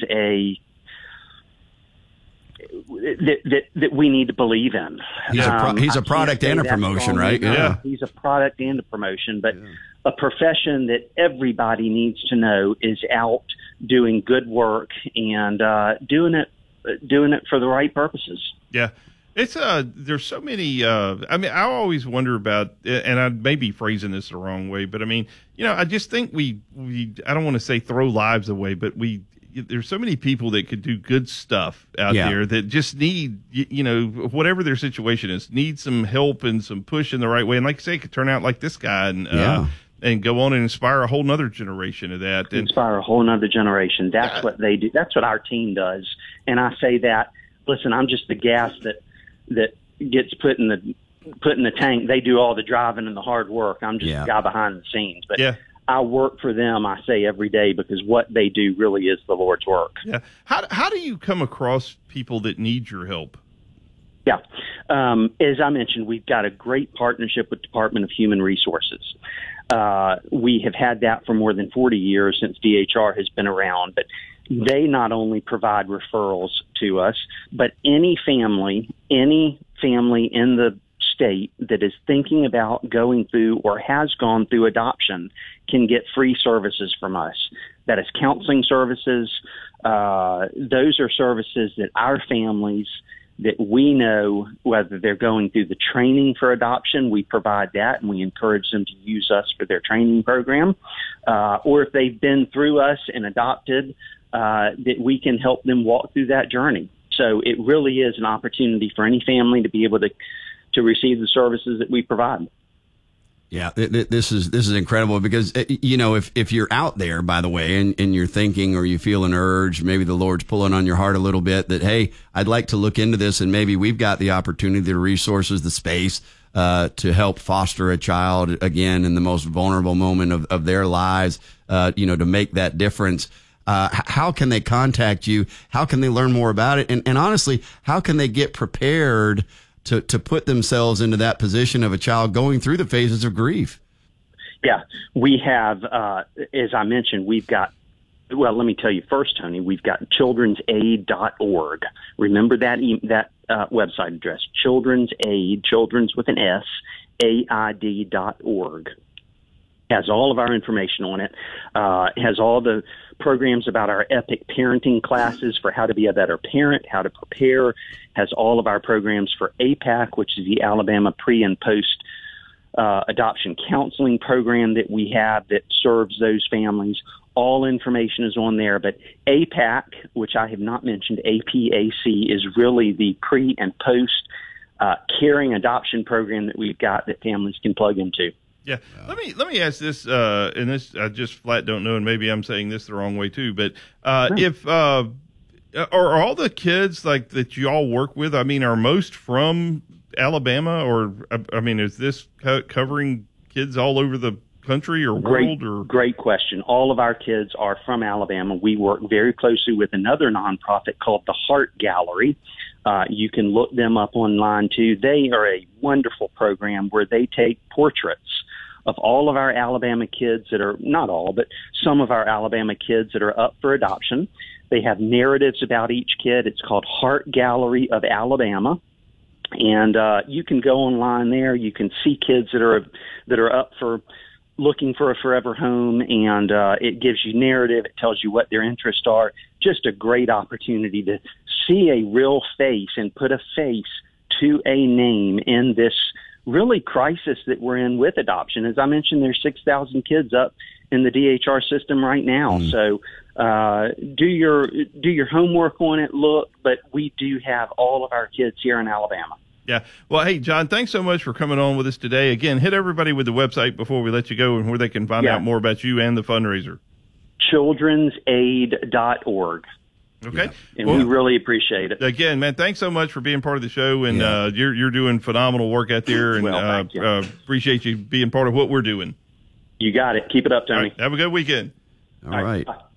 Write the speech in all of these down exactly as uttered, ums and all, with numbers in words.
a that that, that we need to believe in. He's a pro- um, he's a product and a promotion, right? Yeah. Yeah, He's a product and a promotion, but Yeah. a profession that everybody needs to know is out doing good work and uh, doing it doing it for the right purposes. yeah. It's uh, there's so many. Uh, I mean, I always wonder about, and I may be phrasing this the wrong way, but I mean, you know, I just think we we. I don't want to say throw lives away, but we. There's so many people that could do good stuff out Yeah. there that just need, you, you know, whatever their situation is, need some help and some push in the right way. And like I say, it could turn out like this guy and uh, Yeah. and go on and inspire a whole nother generation of that. And Inspire a whole nother generation. That's Yeah. what they do. That's what our team does. And I say that, listen, I'm just the gas that that gets put in the put in the tank. They do all the driving and the hard work. I'm just Yeah. the guy behind the scenes. But yeah. I work for them, I say every day, because what they do really is the Lord's work. Yeah. How how do you come across people that need your help? Yeah. Um, as I mentioned, we've got a great partnership with Department of Human Resources. Uh, we have had that for more than forty years since D H R has been around, but they not only provide referrals to us, but any family, any family in the state that is thinking about going through or has gone through adoption can get free services from us. That is counseling services. Uh, those are services that our families that we know, whether they're going through the training for adoption, we provide that and we encourage them to use us for their training program. Uh, or if they've been through us and adopted, uh, that we can help them walk through that journey. So it really is an opportunity for any family to be able to to receive the services that we provide. Yeah, th- th- this is this is incredible because, uh, you know, if, if you're out there, by the way, and, and you're thinking or you feel an urge, maybe the Lord's pulling on your heart a little bit that, hey, I'd like to look into this and maybe we've got the opportunity, the resources, the space uh, to help foster a child, again, in the most vulnerable moment of, of their lives, uh, you know, to make that difference. Uh, how can they contact you? How can they learn more about it? And, and honestly, how can they get prepared to, to put themselves into that position of a child going through the phases of grief? Yeah, we have, uh, as I mentioned, we've got, well, let me tell you first, Tony, we've got children's aid dot org. Remember that e- that uh, website address, Children's Aid, children's with an S, A I D dot org. Has all of our information on it. Uh, has all the programs about our EPIC parenting classes for how to be a better parent, how to prepare. Has all of our programs for A PAC, which is the Alabama Pre and Post uh, Adoption Counseling Program that we have that serves those families. All information is on there. But A PAC, which I have not mentioned, A P A C, is really the pre and post uh, caring adoption program that we've got that families can plug into. Yeah. Let me let me ask this, uh, and this I just flat don't know, and maybe I'm saying this the wrong way too. But uh, Sure. if uh, are, are all the kids like that you all work with? I mean, are most from Alabama, or I mean, is this co- covering kids all over the country or Great, world? Or great question. All of our kids are from Alabama. We work very closely with another nonprofit called the Heart Gallery. Uh, you can look them up online too. They are a wonderful program where they take portraits of all of our Alabama kids that are, not all, but some of our Alabama kids that are up for adoption. They have narratives about each kid. It's called Heart Gallery of Alabama. And uh, you can go online there. You can see kids that are that are up for looking for a forever home, and uh, it gives you narrative. It tells you what their interests are. Just a great opportunity to see a real face and put a face to a name in this really crisis that we're in with adoption. As I mentioned, there's six thousand kids up in the D H R system right now. Mm. So uh, do your do your homework on it, look, but we do have all of our kids here in Alabama. Yeah. Well, hey, John, thanks so much for coming on with us today. Again, hit everybody with the website before we let you go and where they can find yeah. out more about you and the fundraiser. children's aid dot org. Okay. Yeah. And well, we really appreciate it. Again, man, thanks so much for being part of the show. And yeah. uh, you're you're doing phenomenal work out there. And well, uh, you. uh, appreciate you being part of what we're doing. You got it. Keep it up, Tony. Right, have a good weekend. All, All right. right.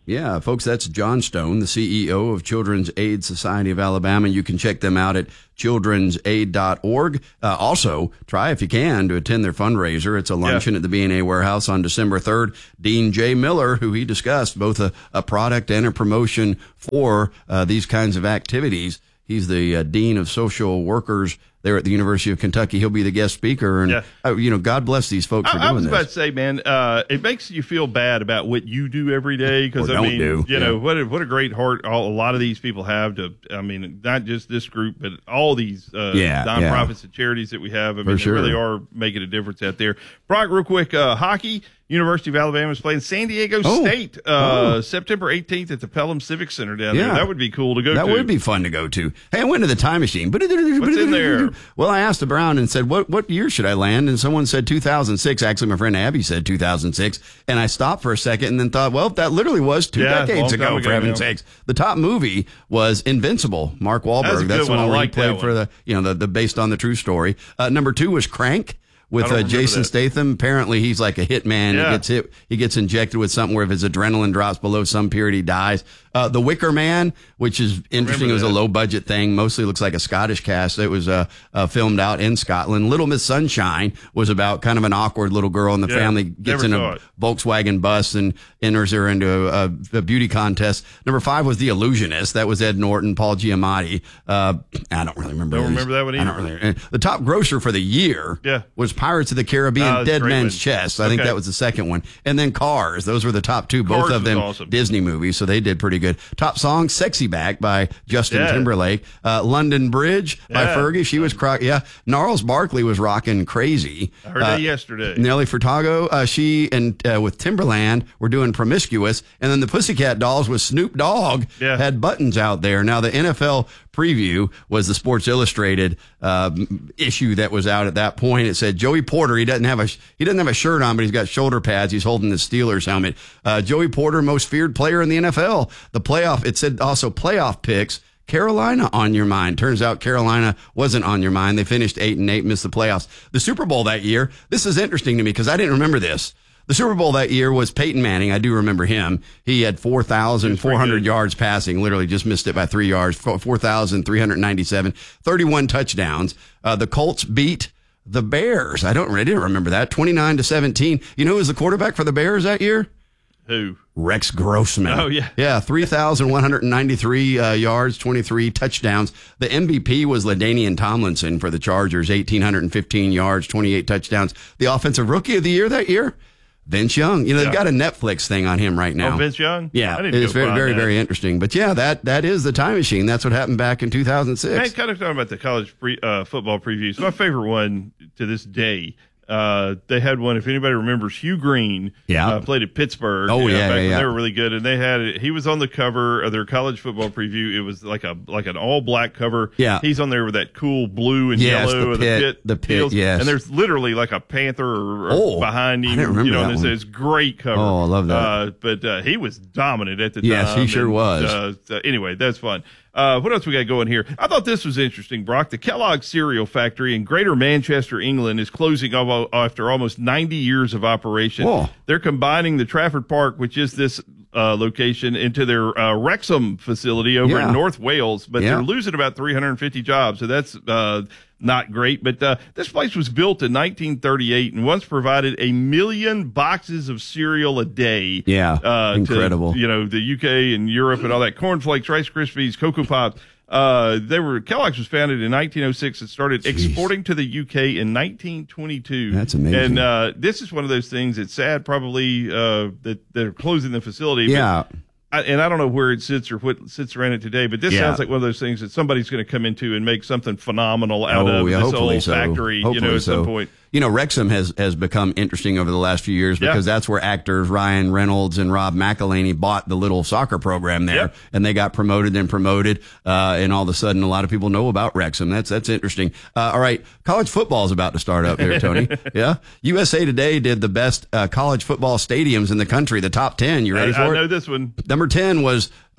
Yeah, folks, that's John Stone, the C E O of Children's Aid Society of Alabama. You can check them out at children's aid dot org. Uh, also, try if you can to attend their fundraiser. It's a luncheon yeah. at the B and A Warehouse on December third. Dean J. Miller, who he discussed, both a, a product and a promotion for uh, these kinds of activities. He's the uh, Dean of Social Workers there at the University of Kentucky. He'll be the guest speaker. And, yeah. uh, you know, God bless these folks for I, doing this. I was this. about to say, man, uh, it makes you feel bad about what you do every day. Because, I mean, do. you yeah. know, what a, what a great heart all, a lot of these people have to, I mean, not just this group, but all these uh, yeah, nonprofits yeah. and charities that we have. I For mean, sure. they really are making a difference out there. Brock, real quick, uh, hockey. University of Alabama is playing San Diego oh. State uh, oh. September eighteenth at the Pelham Civic Center down yeah. there. That would be cool to go that to. That would be fun to go to. Hey, I went to the time machine. What's in there? Well, I asked around and said, what what year should I land? And someone said two thousand six. Actually, my friend Abby said two thousand six. And I stopped for a second and then thought, well, that literally was two yeah, decades ago, ago, for heaven's now. sakes. The top movie was Invincible, Mark Wahlberg. That's, That's the one, one where like he played for the, you know, the, the based on the true story. Uh, number two was Crank. With uh, Jason that. Statham. Apparently he's like a hitman. Yeah. He gets hit, he gets injected with something where if his adrenaline drops below some period, he dies. Uh, The Wicker Man, which is interesting. It was a low budget thing. Mostly looks like a Scottish cast. It was, uh, uh, filmed out in Scotland. Little Miss Sunshine was about kind of an awkward little girl and the yeah, family gets in a it. Volkswagen bus and enters her into a, a, a beauty contest. Number five was The Illusionist. That was Ed Norton, Paul Giamatti. Uh, I don't really remember. Don't these. remember that one either. I don't really. The top grosser for the year yeah. was Pirates of the Caribbean. Uh, Dead Man's one. Chest. I okay. think that was the second one. And then Cars. Those were the top two. Cars Both of them awesome. Disney movies, so they did pretty good. Top song, Sexy Back by Justin yeah. Timberlake. Uh, London Bridge by yeah. Fergie. She was cro- yeah. Gnarls Barkley was rocking Crazy. I heard uh, that yesterday. Nelly Furtado, uh, she and uh, with Timberland were doing Promiscuous. And then the Pussycat Dolls with Snoop Dogg yeah. had Buttons out there. Now the N F L preview was the Sports Illustrated uh, issue that was out at that point. It said Joey Porter. He doesn't have a he doesn't have a shirt on, but he's got shoulder pads. He's holding the Steelers helmet. Uh, Joey Porter, most feared player in the N F L. The playoff. It said also playoff picks. Carolina on your mind. Turns out Carolina wasn't on your mind. They finished eight and eight, missed the playoffs. The Super Bowl that year. This is interesting to me because I didn't remember this. The Super Bowl that year was Peyton Manning. I do remember him. He had four thousand four hundred yards passing, literally just missed it by three yards, four thousand three hundred ninety-seven, thirty-one touchdowns. Uh, the Colts beat the Bears. I don't, I didn't remember that. twenty-nine to seventeen. You know who was the quarterback for the Bears that year? Who? Rex Grossman. Oh, yeah. Yeah, three thousand one hundred ninety-three uh, yards, twenty-three touchdowns. The M V P was LaDainian Tomlinson for the Chargers, one thousand eight hundred fifteen yards, twenty-eight touchdowns. The Offensive Rookie of the Year that year? Vince Young. You know, they've yeah. got a Netflix thing on him right now. Oh, Vince Young? Yeah, I it's very, very, that. very interesting. But yeah, that that is the time machine. That's what happened back in two thousand six. Man, kind of talking about the college pre, uh, football previews. My favorite one to this day. Uh, they had one, if anybody remembers, Hugh Green yeah. uh, played at Pittsburgh. Oh, you know, yeah, back yeah, when yeah. They were really good, and they had it. He was on the cover of their college football preview. It was like a like an all black cover. Yeah, he's on there with that cool blue and yes, yellow. the pit, the pit, the pit, deals. yes. And there's literally like a panther or, or oh, behind him. I didn't remember you know, that and one. it's great cover. Oh, I love that. Uh, but uh, he was dominant at the yes, time. Yes, he sure and, was. Uh, so anyway, that's fun. Uh, what else we got going here? I thought this was interesting, Brock. The Kellogg cereal factory in Greater Manchester, England, is closing after almost ninety years of operation. Whoa. They're combining the Trafford Park, which is this uh, location, into their uh, Wrexham facility over yeah. in North Wales, but yeah. they're losing about three hundred fifty jobs, so that's uh, not great. But uh, this place was built in nineteen thirty-eight and once provided a million boxes of cereal a day. Yeah, uh, incredible. To, you know, the U K and Europe and all that. Cornflakes, Rice Krispies, Cocoa Pops. Uh, they were Kellogg's was founded in nineteen oh six and started Jeez. exporting to the U K in nineteen twenty-two. That's amazing. And uh, this is one of those things. It's sad, probably uh, that they're closing the facility. Yeah. But I, and I don't know where it sits or what sits around it today, but this yeah. sounds like one of those things that somebody's going to come into and make something phenomenal out oh, of yeah, this hopefully old so. factory. Hopefully you know, at so. some point. You know, Wrexham has, has become interesting over the last few years because yeah. that's where actors Ryan Reynolds and Rob McElhenney bought the little soccer program there, yep. and they got promoted and promoted, uh, and all of a sudden a lot of people know about Wrexham. That's that's interesting. Uh, all right, college football is about to start up here, Tony. yeah, U S A Today did the best uh, college football stadiums in the country, the top ten. You ready I, for I it? know this one. Number ten was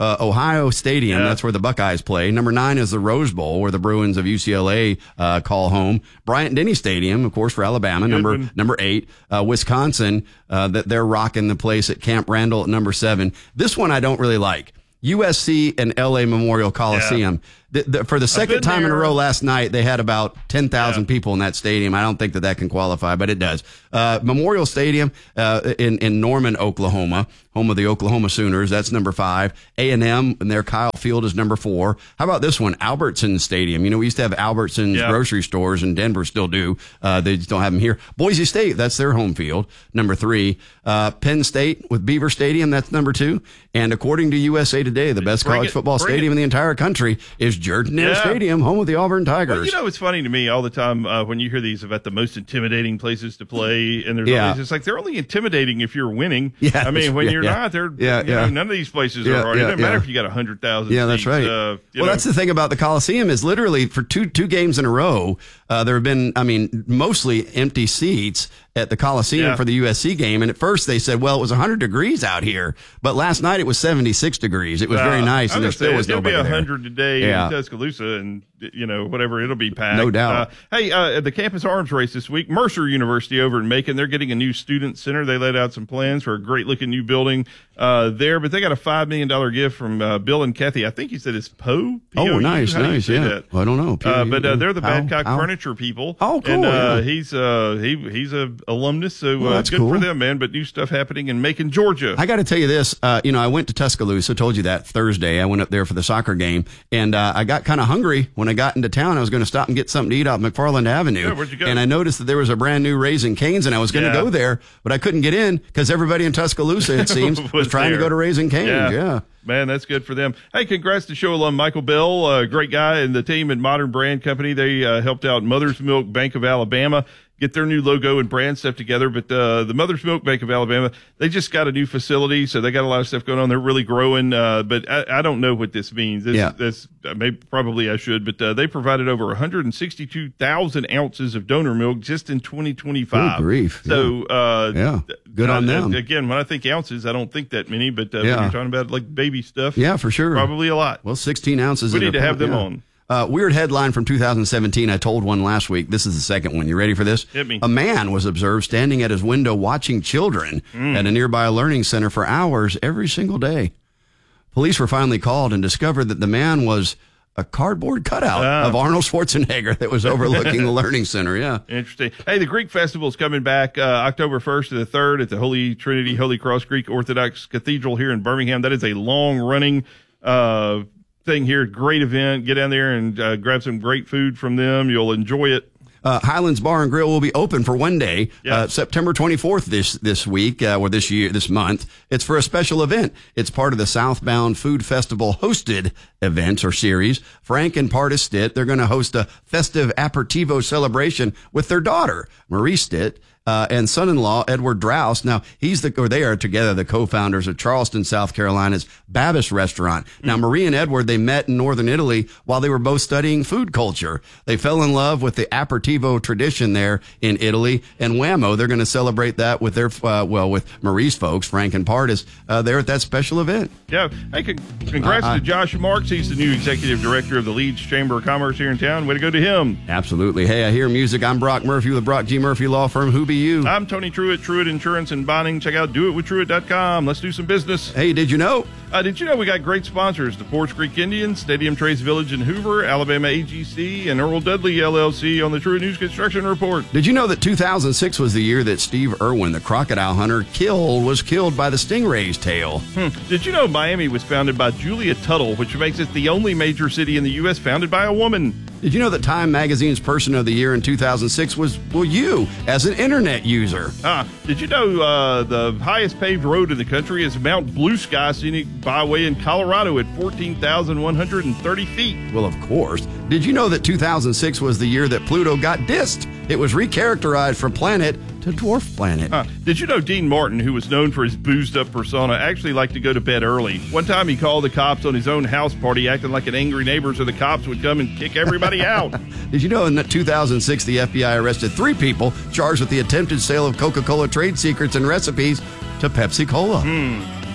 uh, Ohio Stadium. Yeah. That's where the Buckeyes play. Number nine is the Rose Bowl, where the Bruins of U C L A uh, call home. Bryant-Denny Stadium, of course, for Alabama. Good number one. number eight. Uh, Wisconsin, uh, that they're rocking the place at Camp Randall at number seven. This one I don't really like. U S C and L A Memorial Coliseum. Yeah. The, the, for the second been time in a there. row last night, they had about ten thousand Yeah. people in that stadium. I don't think that that can qualify, but it does. Uh, Memorial Stadium uh, in, in Norman, Oklahoma, home of the Oklahoma Sooners. That's number five. A and M and their Kyle Field is number four. How about this one? Albertson Stadium. You know, we used to have Albertsons Yeah. grocery stores in Denver, still do. Uh, they just don't have them here. Boise State, that's their home field, number three. Uh, Penn State with Beaver Stadium, that's number two. And according to U S A Today, the best Bring college it, football bring stadium it. in the entire country is Jordan Hare Yeah. Stadium, home of the Auburn Tigers. Well, you know, it's funny to me all the time uh, when you hear these about the most intimidating places to play, and there's Yeah. always, it's like they're only intimidating if you're winning. Yeah, I mean, when yeah, you're yeah. not, they're Yeah, you know, yeah. none of these places Yeah, are hard. yeah, it doesn't matter yeah. if you got a hundred thousand. Yeah, that's seats, right. Uh, you well, know. that's the thing about the Coliseum is literally for two two games in a row, uh, there have been, I mean, mostly empty seats at the Coliseum Yeah. for the U S C game. And at first they said, well, it was one hundred degrees out here, but last night it was seventy-six degrees. It was very Uh, nice, I and there was still gonna was say, nobody It'll be there. a hundred today Yeah. in Tuscaloosa, and you know whatever, it'll be packed. No doubt. Uh, hey, uh, at the campus arms race this week, Mercer University over in Macon, they're getting a new student center. They laid out some plans for a great looking new building uh, there, but they got a five million dollar gift from uh, Bill and Kathy. I think you said it's Poe. Oh, P O U? nice, How do you nice. say Yeah. that? Well, I don't know. Uh, but uh, they're the How- Badcock how- Furniture people. Oh, cool, And uh, yeah. he's uh, he he's a alumnus, so Well, uh, that's good cool. for them, man. But new stuff happening in Macon, Georgia. I got to tell you this. Uh, you know, I went to Tuscaloosa. Told you that Thursday. I went up there for the soccer game, and uh, I got kind of hungry when I got into town. I was going to stop and get something to eat out McFarland Avenue. Yeah, where'd you go? And I noticed that there was a brand new Raising Cane's, and I was going to Yeah. go there, but I couldn't get in because everybody in Tuscaloosa, it seems, was, Was trying there. to go to Raising Cane's. Yeah. Man, that's good for them. Hey, congrats to show alum Michael Bell, uh, great guy, and the team at Modern Brand Company. They uh, helped out Mother's Milk Bank of Alabama get their new logo and brand stuff together. But uh, the Mother's Milk Bank of Alabama, they just got a new facility, so they got a lot of stuff going on. They're really growing, uh, but I, I don't know what this means. This, Yeah. this uh, maybe probably I should, but uh, they provided over one hundred sixty-two thousand ounces of donor milk just in twenty twenty-five. Good grief. So uh, Yeah. Good on uh, them. Again, when I think ounces, I don't think that many, but uh, when Yeah. you're talking about like baby stuff, Yeah, for sure. probably a lot. Well, sixteen ounces. We in need a to have pint, them yeah. on. Uh, weird headline from two thousand seventeen. I told one last week. This is the second one. You ready for this? Hit me. A man was observed standing at his window watching children Mm. at a nearby learning center for hours every single day. Police were finally called and discovered that the man was a cardboard cutout Ah. of Arnold Schwarzenegger that was overlooking the learning center. Yeah. Interesting. Hey, the Greek Festival is coming back uh, October first to the third at the Holy Trinity Holy Cross Greek Orthodox Cathedral here in Birmingham. That is a long running uh, thing here. Great event. Get down there and uh, grab some great food from them. You'll enjoy it. Uh, Highlands Bar and Grill will be open for one day, Yeah. uh, September twenty-fourth this this week uh, or this year, this month. It's for a special event. It's part of the Southbound Food Festival hosted event or series. Frank and Partis Stitt, they're going to host a festive aperitivo celebration with their daughter, Marie Stitt. Uh, and son-in-law Edward Drouse. Now he's the, or they are together the co-founders of Charleston, South Carolina's Babis Restaurant. Now Marie and Edward, they met in northern Italy while they were both studying food culture. They fell in love with the aperitivo tradition there in Italy, and whammo, they're going to celebrate that with their uh, well with Marie's folks, Frank and Partis, uh, there at that special event. Yeah. Hey, con- congrats Uh, to Josh Marks. He's the new executive director of the Leeds Chamber of Commerce here in town. Way to go to him. Absolutely. Hey, I hear music. I'm Brock Murphy with the Brock G. Murphy Law Firm. Who be you? I'm Tony Truitt, Truitt Insurance and Bonding. Check out do it with truitt dot com. Let's do some business. Hey, did you know? Uh, did you know we got great sponsors? The Forge Creek Indians, Stadium Trace Village in Hoover, Alabama A G C, and Earl Dudley L L C on the Truitt News Construction Report. Did you know that two thousand six was the year that Steve Irwin, the crocodile hunter, killed was killed by the stingray's tail? Hmm. Did you know Miami was founded by Julia Tuttle, which makes it the only major city in the U S founded by a woman? Did you know that Time Magazine's Person of the Year in two thousand six was, well, you, as an internet user? Ah, did you know uh, the highest paved road in the country is Mount Blue Sky Scenic Byway in Colorado at fourteen thousand one hundred thirty feet? Well, of course. Did you know that two thousand six was the year that Pluto got dissed? It was recharacterized from planet to dwarf planet. Huh. Did you know Dean Martin, who was known for his boozed up persona, actually liked to go to bed early? One time he called the cops on his own house party, acting like an angry neighbor, so the cops would come and kick everybody out. Did you know in two thousand six the F B I arrested three people charged with the attempted sale of Coca-Cola trade secrets and recipes to Pepsi-Cola? Hmm.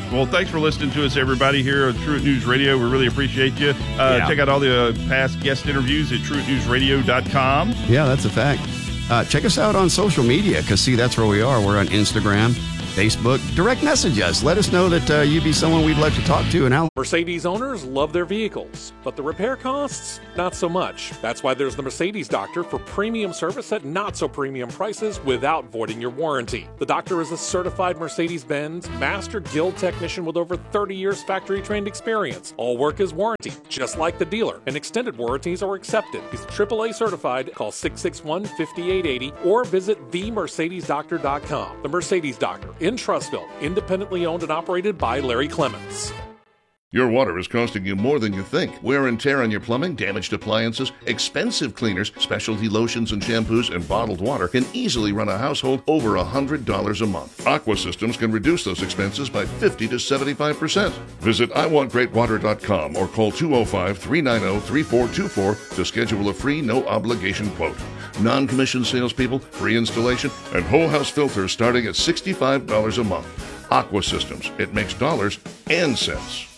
Well, thanks for listening to us, everybody, here on Truett News Radio. We really appreciate you. Uh, yeah. Check out all the uh, past guest interviews at truett news radio dot com. Yeah, that's a fact. Uh, check us out on social media, because, see, that's where we are. We're on Instagram, Facebook. Direct message us. Let us know that uh, you'd be someone we'd like to talk to. And how Mercedes owners love their vehicles, but the repair costs, not so much. That's why there's the Mercedes Doctor for premium service at not so premium prices without voiding your warranty. The Doctor is a certified Mercedes-Benz Master Guild technician with over thirty years factory-trained experience. All work is warranted, just like the dealer, and extended warranties are accepted. He's triple A certified. Call six six one, five eight eight zero or visit the mercedes doctor dot com. The Mercedes Doctor in Trussville, independently owned and operated by Larry Clements. Your water is costing you more than you think. Wear and tear on your plumbing, damaged appliances, expensive cleaners, specialty lotions and shampoos, and bottled water can easily run a household over one hundred dollars a month. Aqua Systems can reduce those expenses by fifty to seventy-five percent. Visit i want great water dot com or call two oh five, three nine oh, three four two four to schedule a free, no-obligation quote. Non-commissioned salespeople, free installation, and whole house filters starting at sixty-five dollars a month. Aqua Systems. It makes dollars and cents.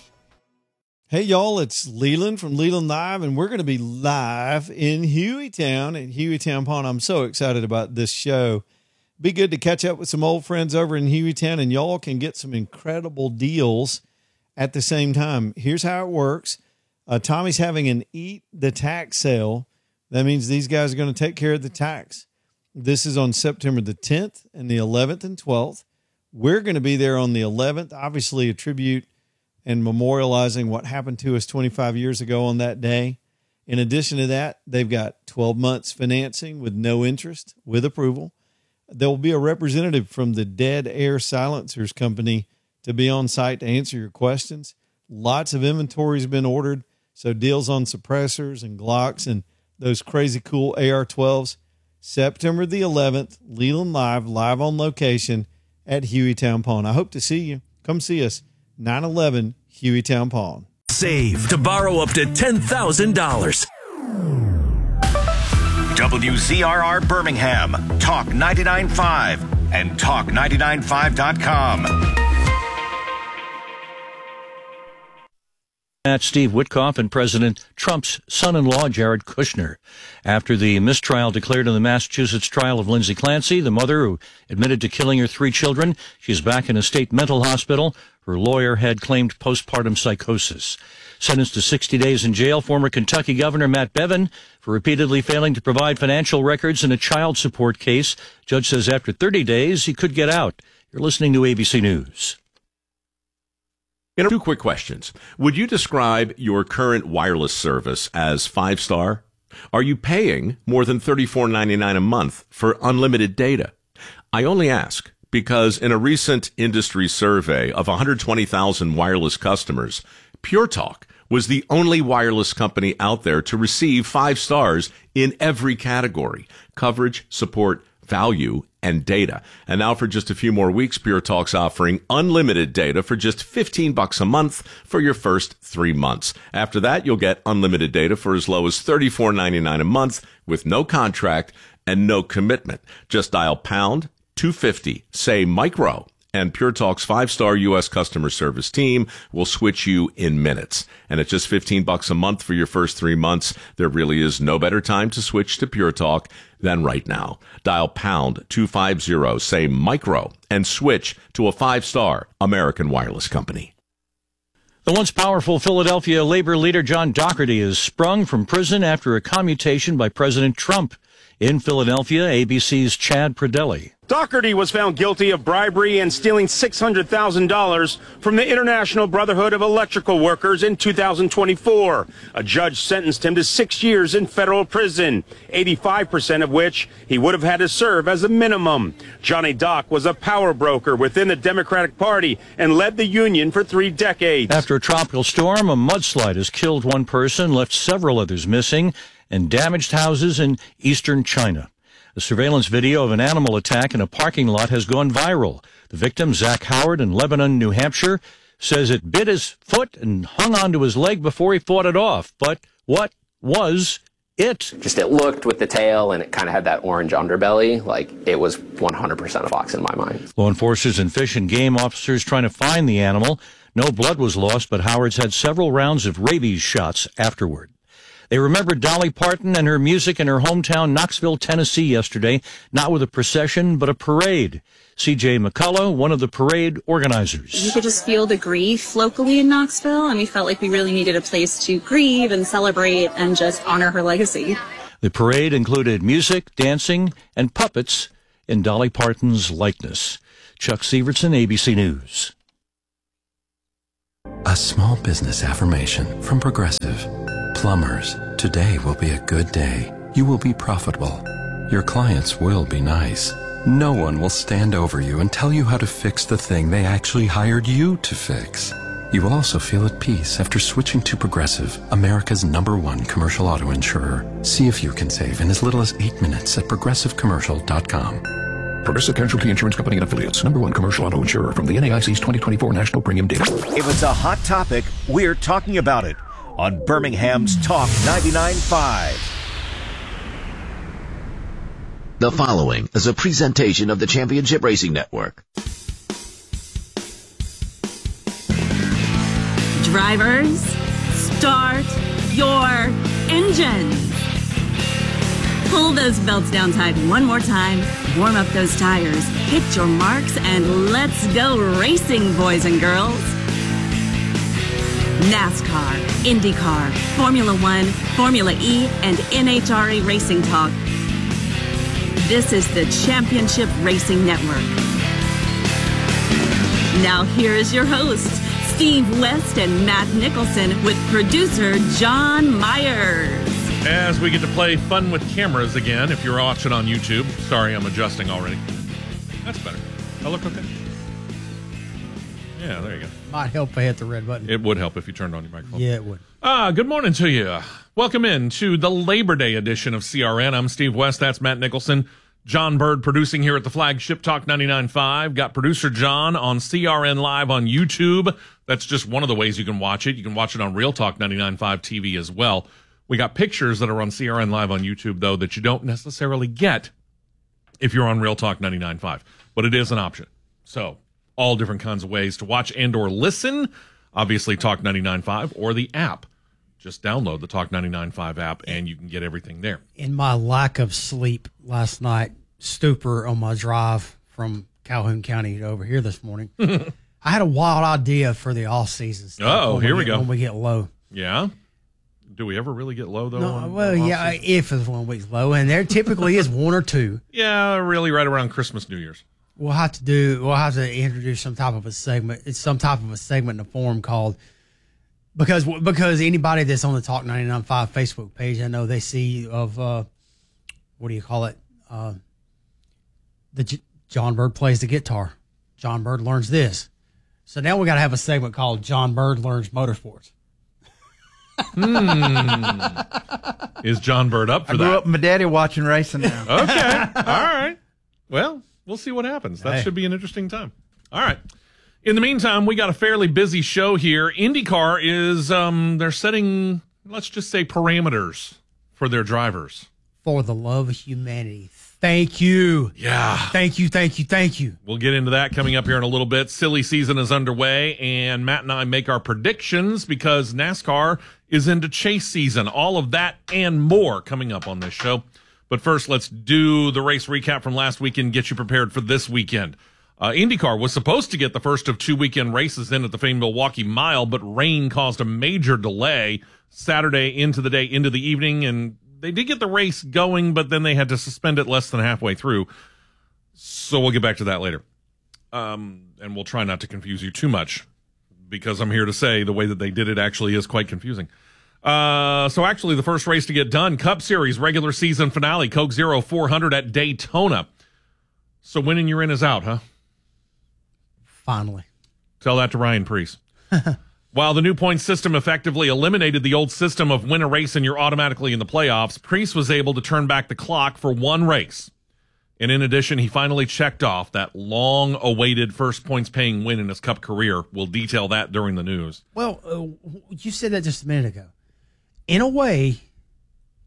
Hey, y'all, it's Leland from Leland Live, and we're going to be live in Hueytown at Hueytown Pond. I'm so excited about this show. Be good to catch up with some old friends over in Hueytown, and y'all can get some incredible deals at the same time. Here's how it works. Uh, Tommy's having an Eat the Tax sale. That means these guys are going to take care of the tax. This is on September the tenth and the eleventh and twelfth. We're going to be there on the eleventh, obviously a tribute and memorializing what happened to us twenty-five years ago on that day. In addition to that, they've got twelve months financing with no interest, with approval. There will be a representative from the Dead Air Silencers Company to be on site to answer your questions. Lots of inventory has been ordered, so deals on suppressors and Glocks and those crazy cool A R twelves. September the eleventh, Leland Live, live on location at Hueytown Pond. I hope to see you. Come see us. nine eleven Hueytown Pond. Save to borrow up to ten thousand dollars. W Z R R Birmingham, Talk ninety-nine point five and talk ninety-nine five dot com. At Steve Witkoff and President Trump's son-in-law, Jared Kushner. After the mistrial declared in the Massachusetts trial of Lindsay Clancy, the mother who admitted to killing her three children, she's back in a state mental hospital. Her lawyer had claimed postpartum psychosis. Sentenced to sixty days in jail, former Kentucky Governor Matt Bevin for repeatedly failing to provide financial records in a child support case. Judge says after thirty days, he could get out. You're listening to A B C News. Two quick questions. Would you describe your current wireless service as five-star? Are you paying more than thirty-four ninety-nine a month for unlimited data? I only ask because in a recent industry survey of one hundred twenty thousand wireless customers, Pure Talk was the only wireless company out there to receive five stars in every category: coverage, support, value, and data. And now for just a few more weeks, Pure Talk's offering unlimited data for just fifteen bucks a month for your first three months. After that, you'll get unlimited data for as low as thirty-four ninety-nine a month with no contract and no commitment. Just dial pound two fifty, say micro, and Pure Talk's five-star U S customer service team will switch you in minutes. And at just fifteen bucks a month for your first three months, there really is no better time to switch to Pure Talk than right now. Dial pound two fifty, say micro, and switch to a five-star American wireless company. The once powerful Philadelphia labor leader John Doherty is sprung from prison after a commutation by President Trump. In Philadelphia, A B C's Chad Pradelli. Doherty was found guilty of bribery and stealing six hundred thousand dollars from the International Brotherhood of Electrical Workers in two thousand twenty-four. A judge sentenced him to six years in federal prison, eighty-five percent of which he would have had to serve as a minimum. Johnny Doc was a power broker within the Democratic Party and led the union for three decades. After a tropical storm, a mudslide has killed one person, left several others missing, and damaged houses in eastern China. The surveillance video of an animal attack in a parking lot has gone viral. The victim, Zach Howard in Lebanon, New Hampshire, says it bit his foot and hung onto his leg before he fought it off. But what was It. Just it looked with the tail, and it kind of had that orange underbelly. Like, it was one hundred percent a fox in my mind. Law enforcers and fish and game officers trying to find the animal. No blood was lost, but Howard's had several rounds of rabies shots afterward. They remembered Dolly Parton and her music in her hometown, Knoxville, Tennessee, yesterday, not with a procession, but a parade. C J McCullough, one of the parade organizers. You could just feel the grief locally in Knoxville, and we felt like we really needed a place to grieve and celebrate and just honor her legacy. The parade included music, dancing, and puppets in Dolly Parton's likeness. Chuck Severson, A B C News. A small business affirmation from Progressive. Plumbers, today will be a good day. You will be profitable. Your clients will be nice. No one will stand over you and tell you how to fix the thing they actually hired you to fix. You will also feel at peace after switching to Progressive, America's number one commercial auto insurer. See if you can save in as little as eight minutes at progressive commercial dot com. Progressive Casualty Insurance Company and Affiliates. Number one commercial auto insurer from the N A I C's twenty twenty-four National Premium Data. If it's a hot topic, we're talking about it on Birmingham's Talk ninety-nine point five. The following is a presentation of the Championship Racing Network. Drivers, start your engines. Pull those belts down tight one more time, warm up those tires, hit your marks, and let's go racing, boys and girls. NASCAR, IndyCar, Formula One, Formula E, and N H R A Racing Talk. This is the Championship Racing Network. Now here is your host, Steve West and Matt Nicholson, with producer John Myers. As we get to play Fun with Cameras again, if you're watching on YouTube. Sorry, I'm adjusting already. That's better. I look okay. Yeah, there you go. Might help if I hit the red button. It would help if you turned on your microphone. Yeah, it would. Ah, good morning to you. Welcome in to the Labor Day edition of C R N. I'm Steve West. That's Matt Nicholson. John Bird producing here at the flagship Talk ninety-nine point five. Got producer John on C R N Live on YouTube. That's just one of the ways you can watch it. You can watch it on Real Talk ninety-nine point five T V as well. We got pictures that are on C R N Live on YouTube, though, that you don't necessarily get if you're on Real Talk ninety-nine point five. But it is an option. So all different kinds of ways to watch and or listen. Obviously, Talk ninety-nine point five or the app. Just download the Talk ninety-nine point five app, and you can get everything there. In my lack of sleep last night, stupor on my drive from Calhoun County to over here this morning, I had a wild idea for the off-season stuff. Oh, here we, we get, go. When we get low. Yeah? Do we ever really get low, though? No, on, well, on yeah, if it's one week's low, and there typically is one or two. Yeah, really right around Christmas, New Year's. We'll have to do. We'll have to introduce some type of a segment. It's some type of a segment in a form called because because anybody that's on the Talk ninety-nine point five Facebook page, I know they see of uh, what do you call it? Uh, the J- John Bird plays the guitar. John Bird learns this. So now we got to have a segment called John Bird Learns Motorsports. hmm. Is John Bird up for I that? grew up with my daddy watching racing now. Okay. All right. Well, we'll see what happens. That Hey. should be an interesting time. All right. In the meantime, we got a fairly busy show here. IndyCar is, um, they're setting, let's just say, parameters for their drivers. For the love of humanity. Thank you. Yeah. Thank you, thank you, thank you. We'll get into that coming up here in a little bit. Silly season is underway, and Matt and I make our predictions because NASCAR is into chase season. All of that and more coming up on this show. But first, let's do the race recap from last weekend, get you prepared for this weekend. Uh, IndyCar was supposed to get the first of two weekend races in at the famed Milwaukee Mile, but rain caused a major delay Saturday into the day, into the evening, and they did get the race going, but then they had to suspend it less than halfway through. So we'll get back to that later. Um, and we'll try not to confuse you too much because I'm here to say the way that they did it actually is quite confusing. Uh, so actually the first race to get done, Cup Series regular season finale, Coke Zero four hundred at Daytona. So winning you're in is out, huh? Finally. Tell that to Ryan Preece. While the new point system effectively eliminated the old system of win a race and you're automatically in the playoffs, Preece was able to turn back the clock for one race. And in addition, he finally checked off that long-awaited first points-paying win in his Cup career. We'll detail that during the news. Well, uh, you said that just a minute ago. In a way,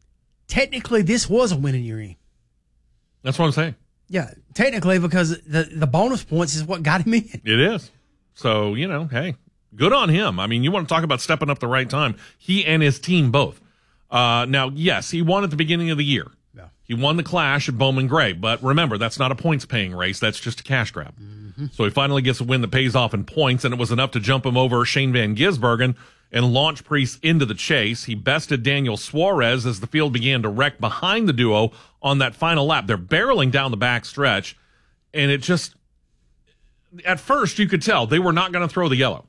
technically this was a win in your end. That's what I'm saying. Yeah, technically, because the, the bonus points is what got him in. It is. So, you know, hey, good on him. I mean, you want to talk about stepping up the right time. He and his team both. Uh, now, yes, he won at the beginning of the year. Yeah. He won the Clash at Bowman Gray. But remember, that's not a points-paying race. That's just a cash grab. Mm-hmm. So he finally gets a win that pays off in points, and it was enough to jump him over Shane Van Gisbergen and launch Priest into the chase. He bested Daniel Suarez as the field began to wreck behind the duo on that final lap. They're barreling down the back stretch, and it just, at first you could tell they were not going to throw the yellow.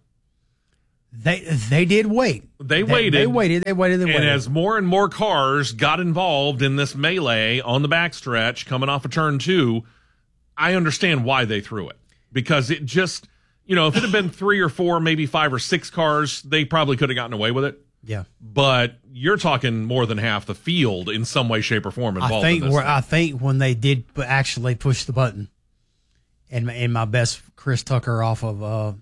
They they did wait. They waited. They, they waited. They waited. They waited. And as more and more cars got involved in this melee on the backstretch coming off of turn two, I understand why they threw it. Because it just, you know, if it had been three or four, maybe five or six cars, they probably could have gotten away with it. Yeah. But you're talking more than half the field in some way, shape, or form involved I think in this. where, I think when they did actually push the button, and and my best Chris Tucker off of uh,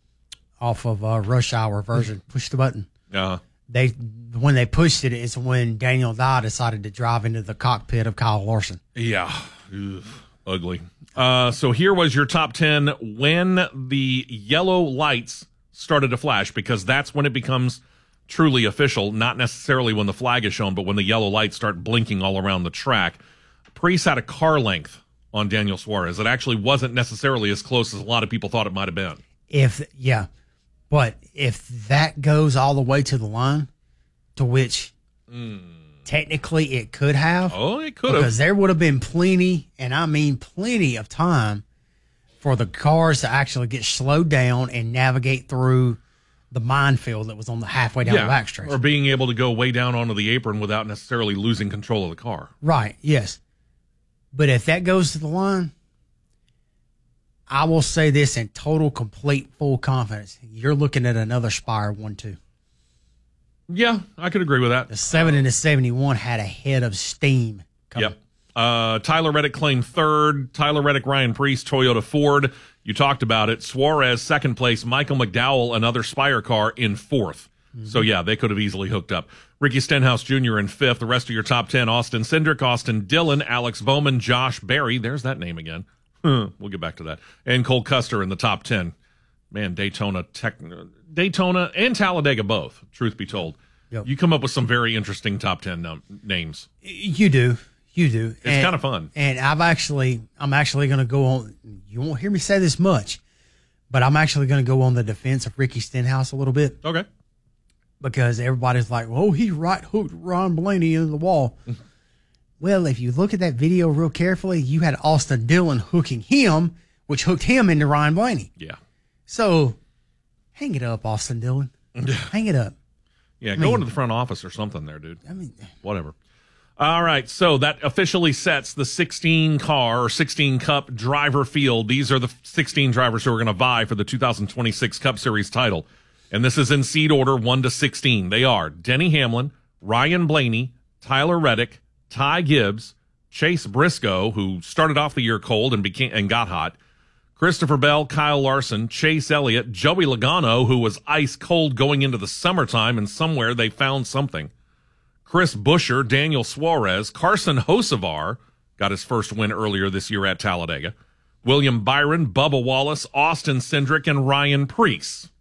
off of uh, Rush Hour version push the button. Uh-huh. They when they pushed it, it's when Daniel Dye decided to drive into the cockpit of Kyle Larson. Yeah, Ugh, ugly. Uh, so here was your top ten when the yellow lights started to flash, because that's when it becomes truly official, not necessarily when the flag is shown, but when the yellow lights start blinking all around the track. Priest had a car length on Daniel Suarez. It actually wasn't necessarily as close as a lot of people thought it might have been. If yeah, but if that goes all the way to the line, to which mm. technically it could have. Oh, it could have. Because there would have been plenty, and I mean plenty of time for the cars to actually get slowed down and navigate through the minefield that was on the halfway down yeah, the backstretch. Or being able to go way down onto the apron without necessarily losing control of the car. Right, yes. But if that goes to the line, I will say this in total, complete, full confidence. You're looking at another Spire one two. Yeah, I could agree with that. The seven and the seventy-one had a head of steam coming. Yep. Uh, Tyler Reddick claimed third. Tyler Reddick, Ryan Priest, Toyota Ford. You talked about it. Suarez, second place. Michael McDowell, another Spire car, in fourth. Mm-hmm. So, yeah, they could have easily hooked up. Ricky Stenhouse Junior in fifth. The rest of your top ten, Austin Cindric, Austin Dillon, Alex Bowman, Josh Berry. There's that name again. We'll get back to that. And Cole Custer in the top ten. Man, Daytona, Tech, Daytona and Talladega both, truth be told. Yep. You come up with some very interesting top ten num- names. You do. You do. It's kind of fun. And I've actually, I'm actually going to go on, you won't hear me say this much, but I'm actually going to go on the defense of Ricky Stenhouse a little bit. Okay. Because everybody's like, oh, he right hooked Ron Blaney into the wall. Well, if you look at that video real carefully, you had Austin Dillon hooking him, which hooked him into Ryan Blaney. Yeah. So, hang it up, Austin Dillon. Hang it up. Yeah, I go mean, into the front office or something there, dude. I mean, whatever. All right, so that officially sets the sixteen car or sixteen Cup driver field. These are the sixteen drivers who are going to vie for the two thousand twenty-six Cup Series title. And this is in seed order one to sixteen. They are Denny Hamlin, Ryan Blaney, Tyler Reddick, Ty Gibbs, Chase Briscoe, who started off the year cold and became and got hot, Christopher Bell, Kyle Larson, Chase Elliott, Joey Logano, who was ice cold going into the summertime, and somewhere they found something. Chris Buescher, Daniel Suarez, Carson Hocevar got his first win earlier this year at Talladega, William Byron, Bubba Wallace, Austin Cindric, and Ryan Priest.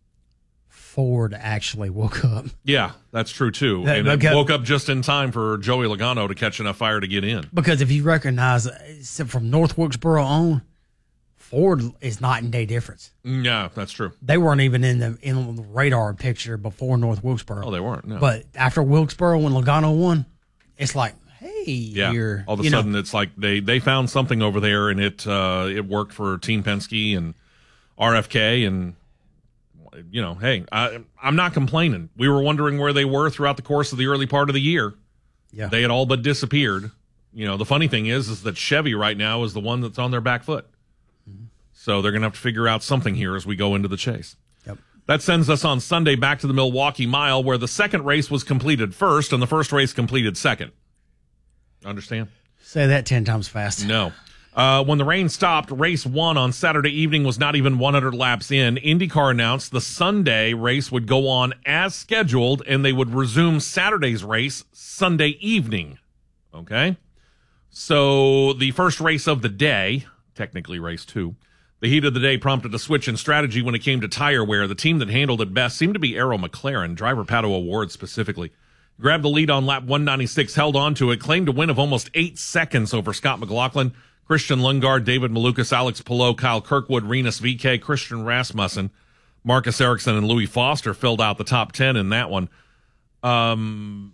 Ford actually woke up. Yeah, that's true too. That, and it because, woke up just in time for Joey Logano to catch enough fire to get in. Because if you recognize, from North Wilkesboro on, Ford is night and day difference. Yeah, that's true. They weren't even in the in the radar picture before North Wilkesboro. Oh, they weren't. No. But after Wilkesboro, when Logano won, it's like, hey, yeah. You're, all of a you sudden, know, it's like they they found something over there, and it uh, it worked for Team Penske and R F K, and you know, hey, I, I'm not complaining. We were wondering where they were throughout the course of the early part of the year. Yeah, they had all but disappeared. You know, the funny thing is, is that Chevy right now is the one that's on their back foot. So they're going to have to figure out something here as we go into the chase. Yep. That sends us on Sunday back to the Milwaukee Mile, where the second race was completed first and the first race completed second. Understand? Say that ten times fast. No. Uh, when the rain stopped, race one on Saturday evening was not even one hundred laps in. IndyCar announced the Sunday race would go on as scheduled, and they would resume Saturday's race Sunday evening. Okay. So the first race of the day, technically race two, the heat of the day prompted a switch in strategy when it came to tire wear. The team that handled it best seemed to be Arrow McLaren, driver Pato O'Ward specifically. Grabbed the lead on lap one ninety-six, held on to it, claimed a win of almost eight seconds over Scott McLaughlin, Christian Lundgaard, David Malukas, Alex Palou, Kyle Kirkwood, Rinus V K, Christian Rasmussen, Marcus Ericsson, and Louis Foster filled out the top ten in that one. Um,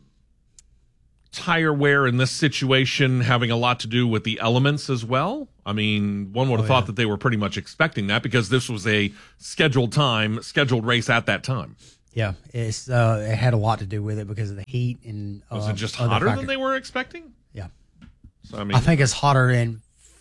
tire wear in this situation having a lot to do with the elements as well. I mean, one would have oh, thought yeah. that they were pretty much expecting that because this was a scheduled time, scheduled race at that time. Yeah, it's uh, it had a lot to do with it because of the heat and uh, was it just hotter than they were expecting? Yeah, so I mean, I think it's hotter in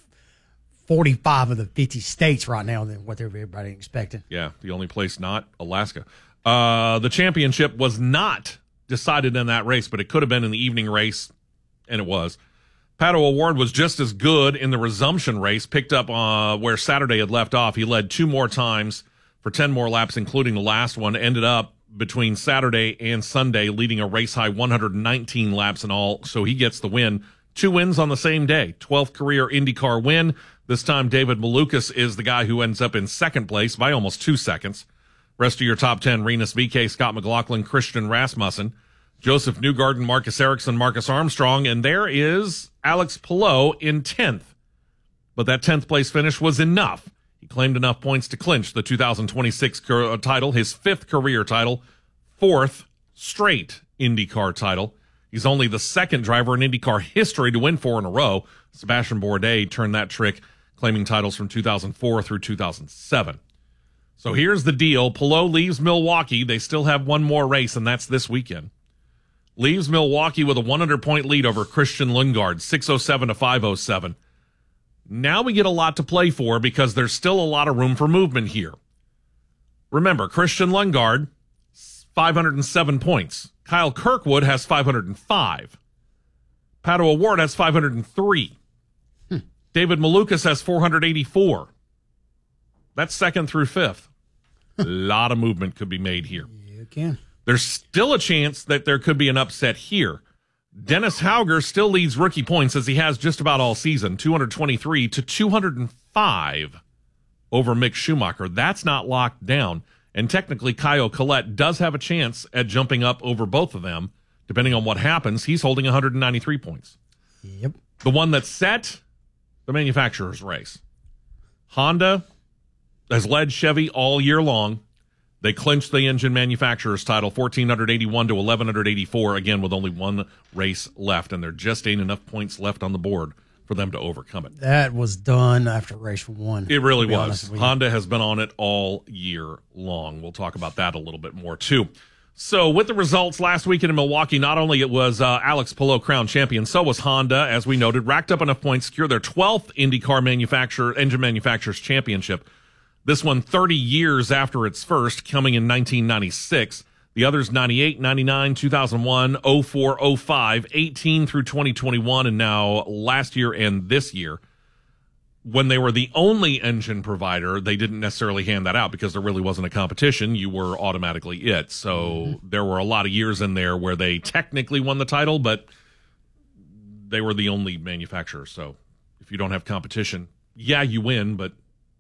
forty-five of the fifty states right now than what everybody expected. Yeah, the only place not Alaska. Uh, the championship was not decided in that race, but it could have been in the evening race, and it was. Pato O'Ward was just as good in the resumption race, picked up uh, where Saturday had left off. He led two more times for ten more laps, including the last one, ended up between Saturday and Sunday, leading a race-high one hundred nineteen laps in all, so he gets the win. Two wins on the same day, twelfth career IndyCar win. This time, David Malukas is the guy who ends up in second place by almost two seconds. Rest of your top ten, Rinus V K, Scott McLaughlin, Christian Rasmussen, Joseph Newgarden, Marcus Ericsson, Marcus Armstrong, and there is Alex Palou in tenth. But that tenth place finish was enough. He claimed enough points to clinch the two thousand twenty-six title, his fifth career title, fourth straight IndyCar title. He's only the second driver in IndyCar history to win four in a row. Sebastian Bourdais turned that trick, claiming titles from two thousand four through two thousand seven. So here's the deal. Palou leaves Milwaukee. They still have one more race, and that's this weekend. Leaves Milwaukee with a one hundred point lead over Christian Lundgaard, six oh seven to five oh seven. Now we get a lot to play for because there's still a lot of room for movement here. Remember, Christian Lundgaard, five hundred seven points. Kyle Kirkwood has five hundred five. Pato O'Ward has five hundred three. Hmm. David Malukas has four hundred eighty-four. That's second through fifth. A lot of movement could be made here. You can. There's still a chance that there could be an upset here. Dennis Hauger still leads rookie points as he has just about all season, two hundred twenty-three to two hundred five over Mick Schumacher. That's not locked down. And technically, Kyle Collette does have a chance at jumping up over both of them. Depending on what happens, he's holding one hundred ninety-three points. Yep. The one that's set, the manufacturer's race. Honda has led Chevy all year long. They clinched the engine manufacturer's title, fourteen eighty-one to eleven eighty-four, again, with only one race left, and there just ain't enough points left on the board for them to overcome it. That was done after race one. It really was. Honda has been on it all year long. We'll talk about that a little bit more, too. So with the results last weekend in Milwaukee, not only it was uh, Alex Palou crowned champion, so was Honda, as we noted, racked up enough points to secure their twelfth IndyCar manufacturer, engine manufacturer's championship. This one thirty years after its first, coming in nineteen ninety-six. The others ninety-eight, ninety-nine, two thousand one, oh four, oh five, eighteen through twenty twenty-one, and now last year and this year. When they were the only engine provider, they didn't necessarily hand that out because there really wasn't a competition. You were automatically it. So mm-hmm. there were a lot of years in there where they technically won the title, but they were the only manufacturer. So if you don't have competition, yeah, you win, but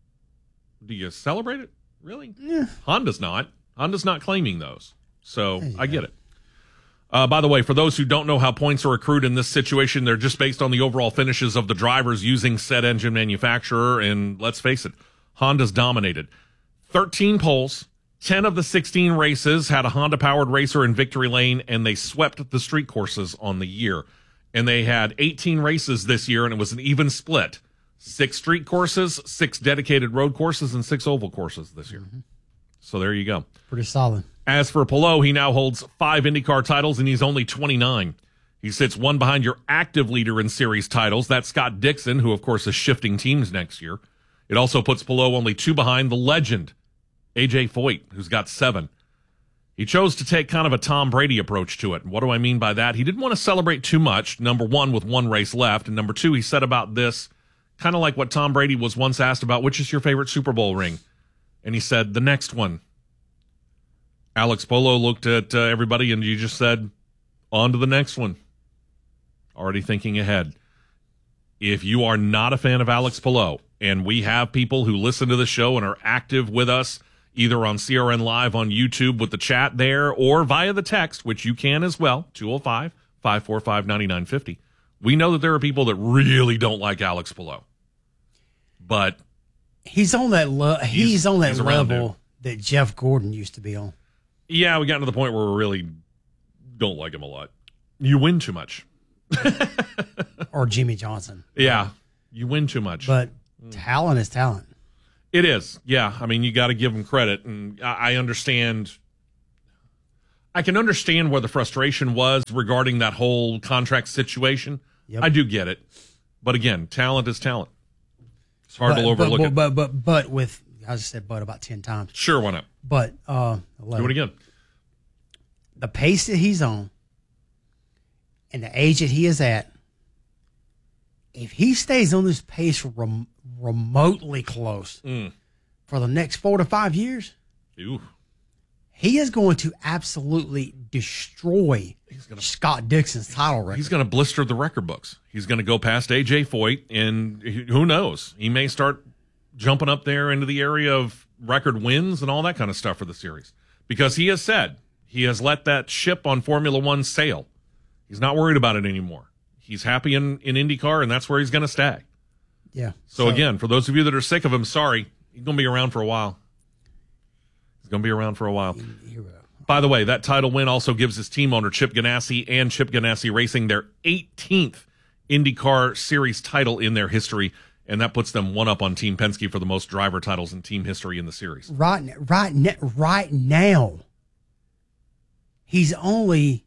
do you celebrate it? Really? Yeah. Honda's not. Honda's not claiming those. So yeah. I get it. Uh, by the way, for those who don't know how points are accrued in this situation, they're just based on the overall finishes of the drivers using said engine manufacturer. And let's face it, Honda's dominated. thirteen poles, ten of the sixteen races had a Honda-powered racer in victory lane, and they swept the street courses on the year. And they had eighteen races this year, and it was an even split. Six street courses, six dedicated road courses, and six oval courses this year. Mm-hmm. So there you go. Pretty solid. As for Palou, he now holds five IndyCar titles, and he's only twenty-nine. He sits one behind your active leader in series titles. That's Scott Dixon, who, of course, is shifting teams next year. It also puts Palou only two behind the legend, A J Foyt, who's got seven. He chose to take kind of a Tom Brady approach to it. What do I mean by that? He didn't want to celebrate too much, number one, with one race left, and number two, he said about this, kind of like what Tom Brady was once asked about, which is your favorite Super Bowl ring? And he said, the next one. Alex Palou looked at uh, everybody and you just said, on to the next one. already thinking ahead. If you are not a fan of Alex Palou, and we have people who listen to the show and are active with us, either on C R N Live on YouTube with the chat there or via the text, which you can as well, two oh five, five four five, nine nine five oh. We know that there are people that really don't like Alex Palou. But he's on that lo- he's, he's on that he's level that Jeff Gordon used to be on. Yeah, we got to the point where we really don't like him a lot. You win too much. Or Jimmy Johnson. Yeah, you win too much. But talent is talent. It is. Yeah, I mean, you got to give him credit. And I, I understand. I can understand where the frustration was regarding that whole contract situation. Yep. I do get it. But again, talent is talent. It's hard but, to overlook but, it. But, but, but, but with, I just said but about ten times. Sure, why not? But, uh, do it again. The pace that he's on and the age that he is at, if he stays on this pace rem- remotely close mm. for the next four to five years, Ooh. he is going to absolutely destroy gonna, Scott Dixon's title record. He's going to blister the record books. He's going to go past A J Foyt, and who knows? He may start jumping up there into the area of record wins and all that kind of stuff for the series. Because he has said he has let that ship on Formula One sail. He's not worried about it anymore. He's happy in, in IndyCar, and that's where he's going to stay. Yeah. So, so, again, for those of you that are sick of him, sorry. He's going to be around for a while. He's going to be around for a while. By the way, that title win also gives his team owner, Chip Ganassi, and Chip Ganassi Racing their eighteenth IndyCar Series title in their history, and that puts them one up on Team Penske for the most driver titles in team history in the series. Right, right, right now, he's only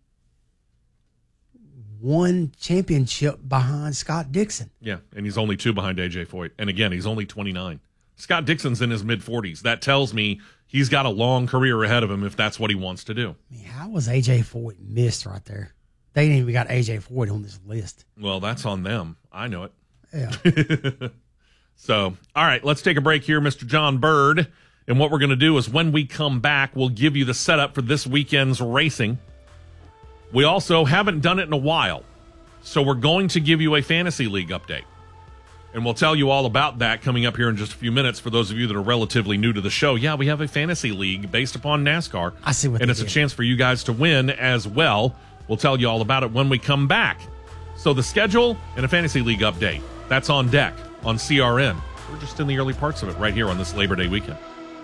one championship behind Scott Dixon. Yeah, and he's only two behind A J Foyt. And again, he's only twenty-nine. Scott Dixon's in his mid-forties. That tells me he's got a long career ahead of him if that's what he wants to do. I mean, how was A J Foyt missed right there? They didn't even got A J Foyt on this list. Well, that's on them. I know it. Yeah. So, all right, let's take a break here, Mister John Bird. And what we're going to do is when we come back, we'll give you the setup for this weekend's racing. We also haven't done it in a while, so we're going to give you a fantasy league update. And we'll tell you all about that coming up here in just a few minutes for those of you that are relatively new to the show. Yeah, we have a fantasy league based upon NASCAR. I see what And it's did. a chance for you guys to win as well. We'll tell you all about it when we come back. So the schedule and a fantasy league update, that's on deck on C R N. We're just in the early parts of it right here on this Labor Day weekend.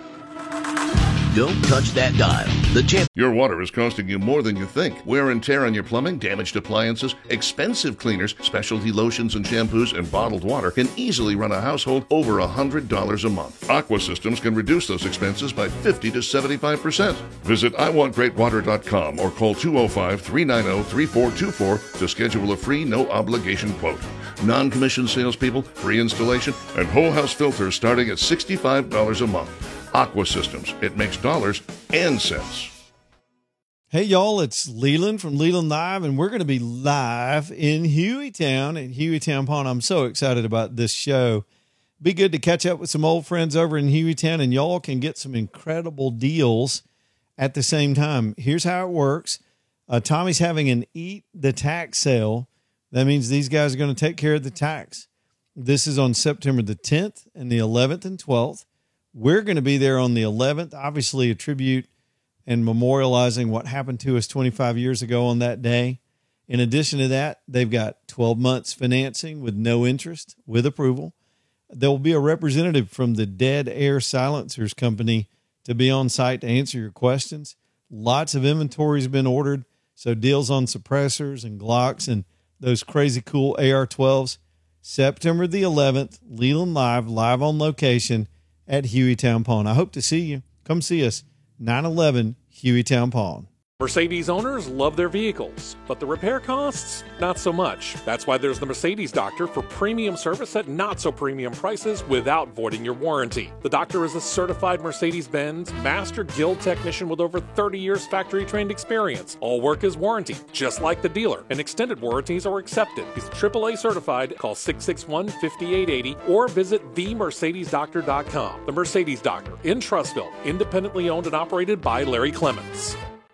Don't touch that dial. The champ- Your water is costing you more than you think. Wear and tear on your plumbing, damaged appliances, expensive cleaners, specialty lotions and shampoos, and bottled water can easily run a household over one hundred dollars a month. Aqua Systems can reduce those expenses by fifty to seventy-five percent. Visit I want great water dot com or call two oh five, three nine oh, three four two four to schedule a free no-obligation quote. Non-commissioned salespeople, free installation, and whole house filters starting at sixty-five dollars a month. Aqua Systems. It makes dollars and cents. Hey, y'all, it's Leland from Leland Live, and we're going to be live in Hueytown at Hueytown Pond. I'm so excited about this show. Be good to catch up with some old friends over in Hueytown, and y'all can get some incredible deals at the same time. Here's how it works. Uh, Tommy's having an Eat the Tax sale. That means these guys are going to take care of the tax. This is on September the tenth and the eleventh and twelfth. We're going to be there on the eleventh, obviously a tribute and memorializing what happened to us twenty-five years ago on that day. In addition to that, they've got twelve months financing with no interest, with approval. There will be a representative from the Dead Air Silencers Company to be on site to answer your questions. Lots of inventory has been ordered, so deals on suppressors and Glocks and those crazy cool A R twelves. September the eleventh, Leland Live, live on location at Hueytown Pond. I hope to see you. Come see us, nine eleven Hueytown Pond. Mercedes owners love their vehicles, but the repair costs, not so much. That's why there's the Mercedes Doctor for premium service at not so premium prices without voiding your warranty. The Doctor is a certified Mercedes-Benz Master Guild technician with over thirty years factory-trained experience. All work is warranted, just like the dealer, and extended warranties are accepted. He's triple A certified. Call six six one, five eight eight zero or visit the mercedes doctor dot com. The Mercedes Doctor in Trussville, independently owned and operated by Larry Clements.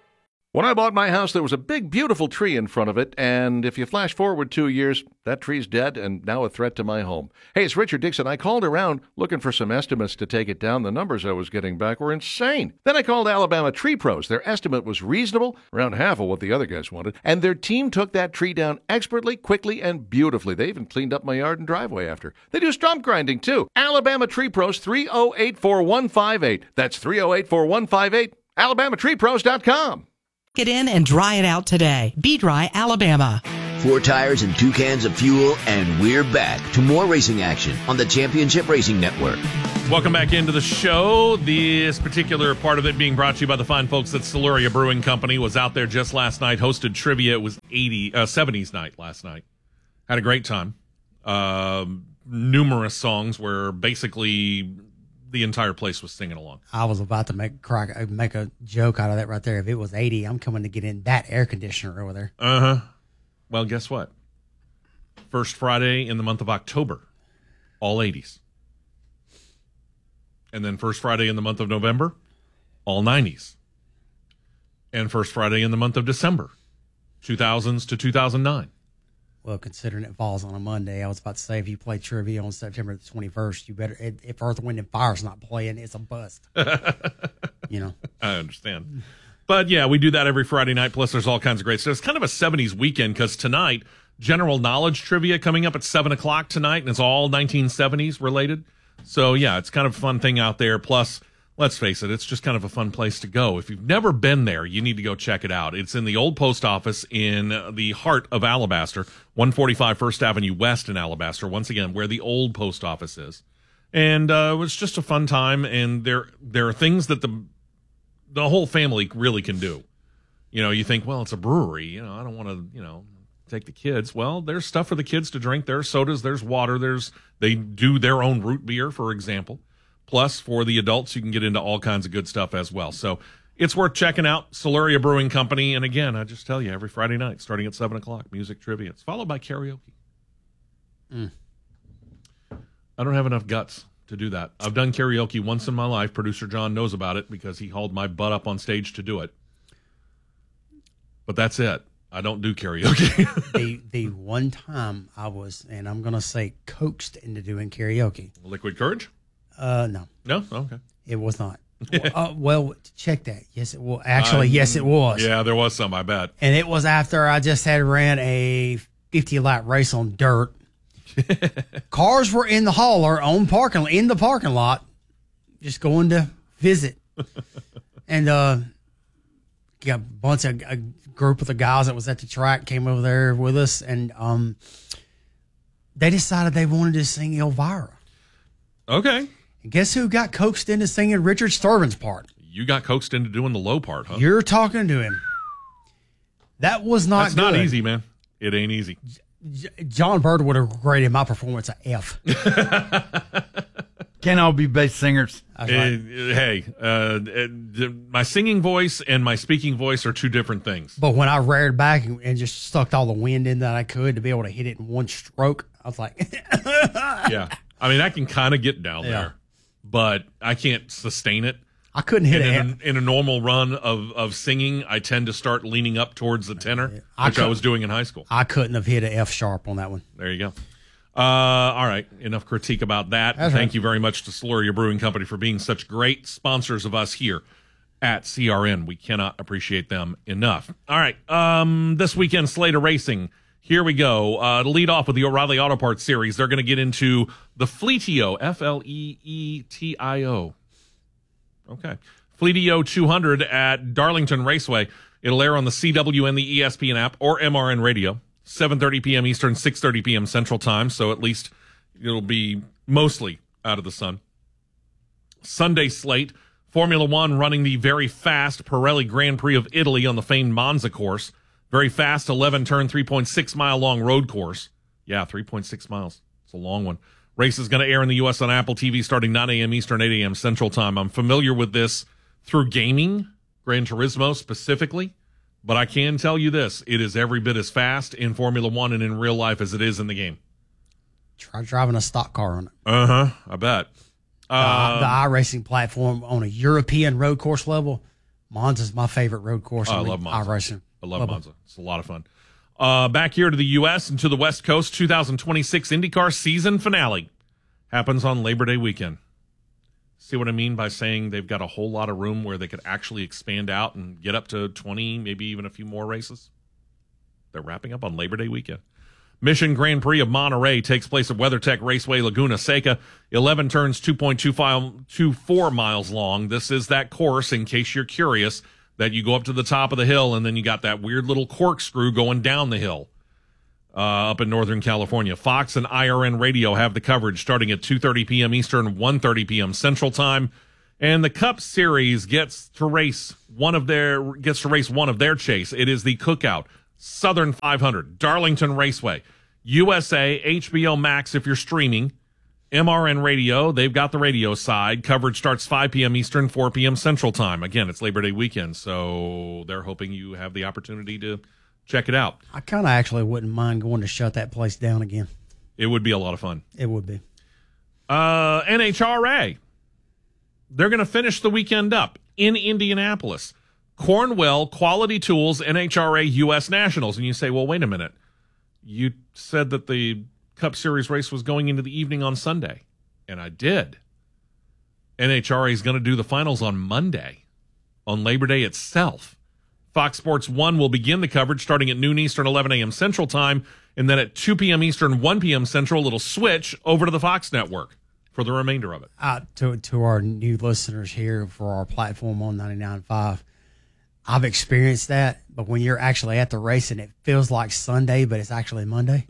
When I bought my house, there was a big, beautiful tree in front of it, and if you flash forward two years, that tree's dead and now a threat to my home. Hey, it's Richard Dixon. I called around looking for some estimates to take it down. The numbers I was getting back were insane. Then I called Alabama Tree Pros. Their estimate was reasonable, around half of what the other guys wanted, and their team took that tree down expertly, quickly, and beautifully. They even cleaned up my yard and driveway after. They do stump grinding, too. Alabama Tree Pros, three oh eight, four one five eight. That's three oh eight, four one five eight, alabama tree pros dot com. Get in and dry it out today. Be Dry, Alabama. Four tires and two cans of fuel, and we're back to more racing action on the Championship Racing Network. Welcome back into the show. This particular part of it being brought to you by the fine folks at Siluria Brewing Company. Was out there just last night, hosted trivia. It was eighty, uh, seventies night last night. Had a great time. Um, numerous songs where basically the entire place was singing along. I was about to make crack, make a joke out of that right there. If it was eighty, I'm coming to get in that air conditioner over there. Uh-huh. Well, guess what? First Friday in the month of October, all eighties. And then first Friday in the month of November, all nineties. And first Friday in the month of December, two thousands to two thousand nine. Well, considering it falls on a Monday, I was about to say, if you play trivia on September the twenty-first, you better, if Earth, Wind, and Fire's not playing, it's a bust. You know? I understand. But yeah, we do that every Friday night. Plus, there's all kinds of great stuff. It's kind of a seventies weekend because tonight, general knowledge trivia coming up at seven o'clock tonight, and it's all nineteen seventies related. So yeah, it's kind of a fun thing out there. Plus, let's face it, it's just kind of a fun place to go. If you've never been there, you need to go check it out. It's in the old post office in the heart of Alabaster, one forty-five First Avenue West in Alabaster, once again, where the old post office is. And uh, it was just a fun time, and there there are things that the the whole family really can do. You know, you think, well, it's a brewery. You know, I don't want to, you know, take the kids. Well, there's stuff for the kids to drink. There's sodas, there's water, there's they do their own root beer, for example. Plus, for the adults, you can get into all kinds of good stuff as well. So it's worth checking out, Siluria Brewing Company. And again, I just tell you, every Friday night, starting at seven o'clock, music trivia. It's followed by karaoke. Mm. I don't have enough guts to do that. I've done karaoke once in my life. Producer John knows about it because he hauled my butt up on stage to do it. But that's it. I don't do karaoke. the the one time I was, and I'm going to say coaxed into doing karaoke. Liquid Courage? Uh, no. No? Okay. It was not. well, uh, well, check that. Yes, it was. Actually, uh, yes, it was. Yeah, there was some, I bet. And it was after I just had ran a fifty lap race on dirt. Cars were in the hauler on parking in the parking lot, just going to visit. And uh, got a bunch of a group of the guys that was at the track came over there with us, and um, they decided they wanted to sing Elvira. Okay. And guess who got coaxed into singing Richard Stervin's part? You got coaxed into doing the low part, huh? You're talking to him. That was not That's good. not easy, man. It ain't easy. J- John Bird would have graded my performance a F. Can't all be bass singers. Uh, hey, uh, uh, my singing voice and my speaking voice are two different things. But when I reared back and, and just sucked all the wind in that I could to be able to hit it in one stroke, I was like... Yeah. I mean, I can kind of get down yeah. there, but I can't sustain it. I couldn't hit and it. In a, in a normal run of, of singing, I tend to start leaning up towards the tenor, I which I was doing in high school. I couldn't have hit an F sharp on that one. There you go. Uh, all right. Enough critique about that. That's Thank right. you very much to Siluria Brewing Company for being such great sponsors of us here at C R N. We cannot appreciate them enough. All right. Um, this weekend, slate of racing. Here we go. Uh, to lead off with the O'Reilly Auto Parts series, they're going to get into the Fleetio, F L E E T I O. Okay. Fleetio two hundred at Darlington Raceway. It'll air on the C W and the E S P N app or M R N radio. seven thirty p.m. Eastern, six thirty p.m. Central Time, so at least it'll be mostly out of the sun. Sunday slate, Formula One running the very fast Pirelli Grand Prix of Italy on the famed Monza course. Very fast, eleven-turn, three point six mile long road course. Yeah, three point six miles. It's a long one. Race is going to air in the U S on Apple T V starting nine a.m. Eastern, eight a.m. Central Time. I'm familiar with this through gaming, Gran Turismo specifically, but I can tell you this. It is every bit as fast in Formula One and in real life as it is in the game. Try driving a stock car on it. Uh-huh, I bet. Uh, the, the iRacing platform on a European road course level, Monza's my favorite road course. Oh, I in love Monza. iRacing. I love, love Monza. It's a lot of fun. Uh, back here to the U S and to the West Coast, two thousand twenty-six IndyCar season finale happens on Labor Day weekend. See what I mean by saying they've got a whole lot of room where they could actually expand out and get up to twenty, maybe even a few more races? They're wrapping up on Labor Day weekend. Mission Grand Prix of Monterey takes place at WeatherTech Raceway Laguna Seca. eleven turns, two point two four miles long. This is that course, in case you're curious, that you go up to the top of the hill and then you got that weird little corkscrew going down the hill uh, up in Northern California. Fox and I R N Radio have the coverage starting at two thirty p.m. Eastern, one thirty p.m. Central Time. And the Cup Series gets to race one of their gets to race one of their chase. It is the Cookout Southern five hundred, Darlington Raceway, U S A, H B O Max if you're streaming, M R N Radio, they've got the radio side. Coverage starts five p.m. Eastern, four p.m. Central Time. Again, it's Labor Day weekend, so they're hoping you have the opportunity to check it out. I kind of actually wouldn't mind going to shut that place down again. It would be a lot of fun. It would be. Uh, N H R A, they're going to finish the weekend up in Indianapolis. Cornwell Quality Tools N H R A U S Nationals. And you say, well, wait a minute. You said that the Cup Series race was going into the evening on Sunday. And I did. N H R A is going to do the finals on Monday, on Labor Day itself. Fox Sports one will begin the coverage starting at noon Eastern, eleven a.m. Central Time. And then at two p.m. Eastern, one p.m. Central, it'll switch over to the Fox network for the remainder of it. Uh, to, to our new listeners here for our platform on ninety-nine point five, I've experienced that, but when you're actually at the race and it feels like Sunday, but it's actually Monday.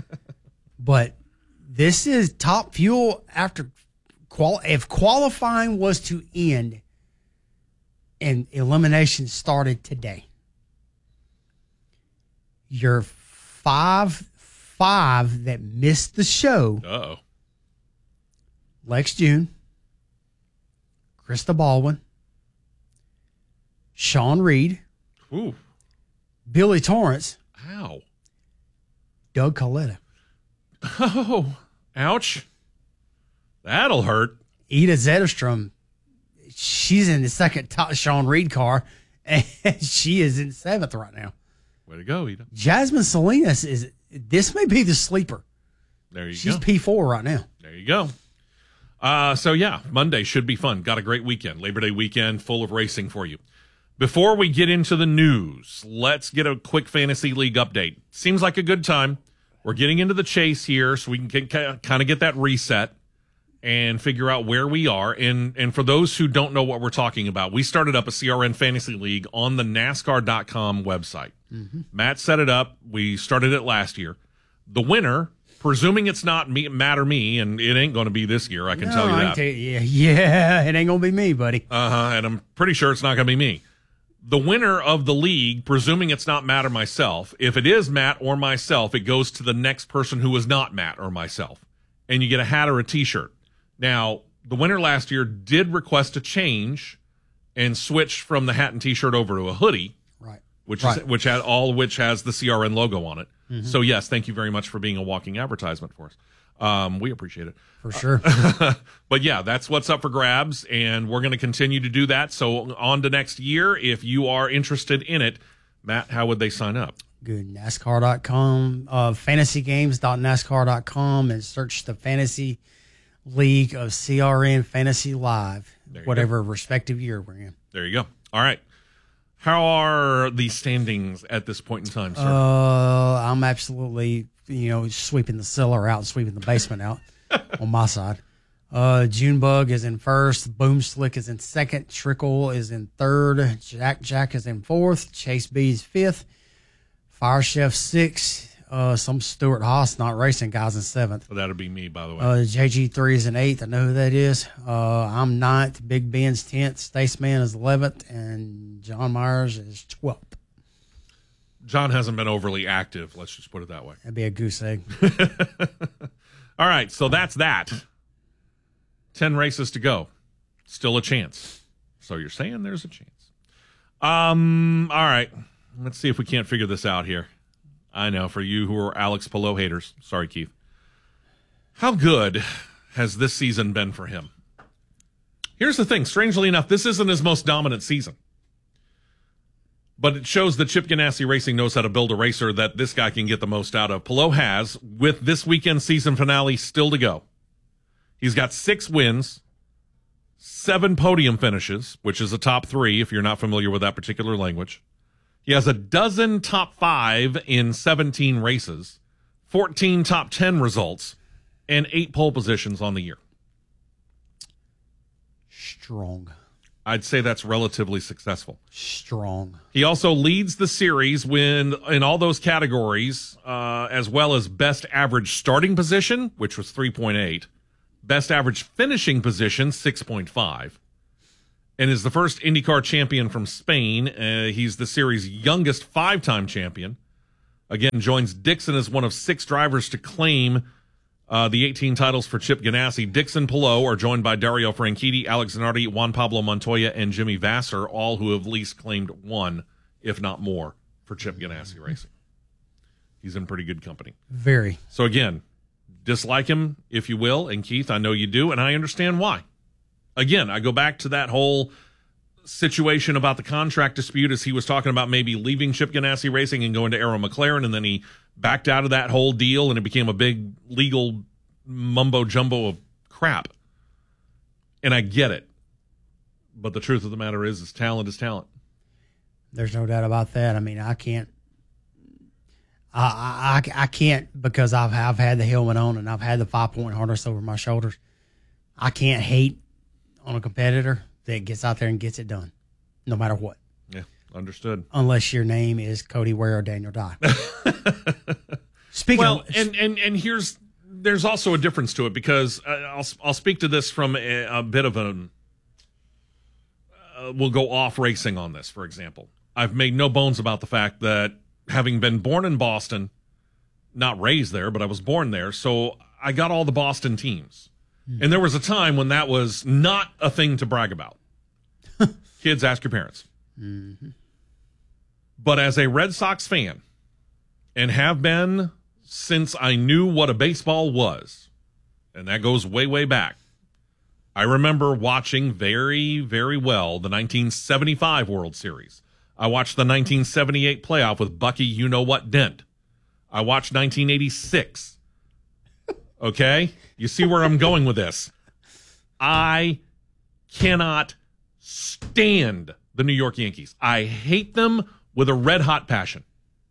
But this is Top Fuel after qual. If qualifying was to end and elimination started today, your five five that missed the show. Uh-oh. Lex June, Krista Baldwin, Sean Reed, Ooh. Billy Torrance, Ow. Doug Coletta. Oh, ouch. That'll hurt. Ida Zetterstrom, she's in the second top Sean Reed car, and she is in seventh right now. Way to go, Ida. Jasmine Salinas is, this may be the sleeper. There you She's go. P four right now. There you go. Uh, so, yeah, Monday should be fun. Got a great weekend. Labor Day weekend full of racing for you. Before we get into the news, let's get a quick Fantasy League update. Seems like a good time. We're getting into the chase here so we can get, kind of get that reset and figure out where we are. And, and for those who don't know what we're talking about, we started up a C R N Fantasy League on the NASCAR dot com website. Mm-hmm. Matt set it up. We started it last year. The winner, presuming it's not me, Matt or me, and it ain't going to be this year, I can no, tell you I that. Tell you, yeah, yeah, it ain't going to be me, buddy. Uh-huh, and I'm pretty sure it's not going to be me. The winner of the league, presuming it's not Matt or myself, if it is Matt or myself, it goes to the next person who is not Matt or myself. And you get a hat or a T-shirt. Now, the winner last year did request a change and switch from the hat and T-shirt over to a hoodie. Right. Which right. is which has all which has the C R N logo on it. Mm-hmm. So yes, thank you very much for being a walking advertisement for us. Um, we appreciate it. For sure. Uh, but yeah, that's what's up for grabs, and we're going to continue to do that. So on to next year, if you are interested in it, Matt, how would they sign up? Good. NASCAR dot com, uh, fantasy games dot NASCAR dot com, and search the Fantasy League of C R N Fantasy Live, whatever go. respective year we're in. There you go. All right. How are the standings at this point in time, sir? Uh, I'm absolutely, you know, sweeping the cellar out, sweeping the basement out on my side. Uh, Junebug is in first. Boom Slick is in second. Trickle is in third. Jack Jack is in fourth. Chase B is fifth. Fire Chef sixth. Uh, some Stuart Haas not racing guys in seventh. So that'll be me, by the way. Uh, J G three is in eighth. I know who that is. Uh, I'm ninth. Big Ben's tenth. Staceman is eleventh. And John Myers is twelfth. John hasn't been overly active. Let's just put it that way. That'd be a goose egg. All right. So that's that. ten races to go. Still a chance. So you're saying there's a chance. Um. All right. Let's see if we can't figure this out here. I know, for you who are Alex Palou haters. Sorry, Keith. How good has this season been for him? Here's the thing. Strangely enough, this isn't his most dominant season. But it shows that Chip Ganassi Racing knows how to build a racer that this guy can get the most out of. Palou has, with this weekend season finale still to go. He's got six wins, seven podium finishes, which is a top three if you're not familiar with that particular language. He has a dozen top five in seventeen races, fourteen top ten results, and eight pole positions on the year. Strong. I'd say that's relatively successful. Strong. He also leads the series when in all those categories, uh, as well as best average starting position, which was three point eight, best average finishing position, six point five, and is the first IndyCar champion from Spain. Uh, he's the series' youngest five-time champion. Again, joins Dixon as one of six drivers to claim Uh, the eighteen titles for Chip Ganassi. Dixon, Palou are joined by Dario Franchitti, Alex Zanardi, Juan Pablo Montoya, and Jimmy Vasser, all who have at least claimed one, if not more, for Chip Ganassi Racing. He's in pretty good company. Very. So again, dislike him, if you will, and Keith, I know you do, and I understand why. Again, I go back to that whole situation about the contract dispute as he was talking about maybe leaving Chip Ganassi Racing and going to Arrow McLaren, and then he backed out of that whole deal and it became a big legal mumbo jumbo of crap. And I get it. But the truth of the matter is, is talent is talent. There's no doubt about that. I mean, I can't, I, I, I can't, because I've, I've had the helmet on and I've had the five point harness over my shoulders. I can't hate on a competitor that gets out there and gets it done, no matter what. Yeah, understood. Unless your name is Cody Ware or Daniel Dye. Speaking well, of, and, and, and here's, there's also a difference to it, because uh, I'll, I'll speak to this from a, a bit of an, uh, we'll go off racing on this, for example. I've made no bones about the fact that having been born in Boston, not raised there, but I was born there, so I got all the Boston teams. Mm-hmm. And there was a time when that was not a thing to brag about. Kids, ask your parents. Mm-hmm. But as a Red Sox fan, and have been since I knew what a baseball was, and that goes way, way back, I remember watching very, very well the nineteen seventy-five World Series. I watched the nineteen seventy-eight playoff with Bucky You-Know-What Dent. I watched nineteen eighty-six. Okay? You see where I'm going with this. I cannot stand the New York Yankees. I hate them with a red-hot passion.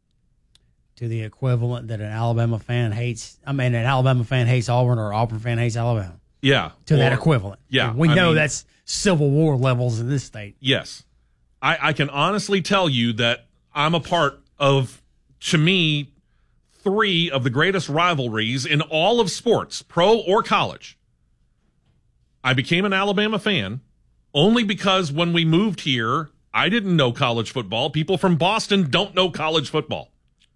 To the equivalent that an Alabama fan hates, I mean, an Alabama fan hates Auburn or Auburn fan hates Alabama. Yeah. To or, that equivalent. Yeah. We I know mean, that's Civil War levels in this state. Yes. I, I can honestly tell you that I'm a part of, to me, three of the greatest rivalries in all of sports, pro or college. I became an Alabama fan only because when we moved here, I didn't know college football. People from Boston don't know college football.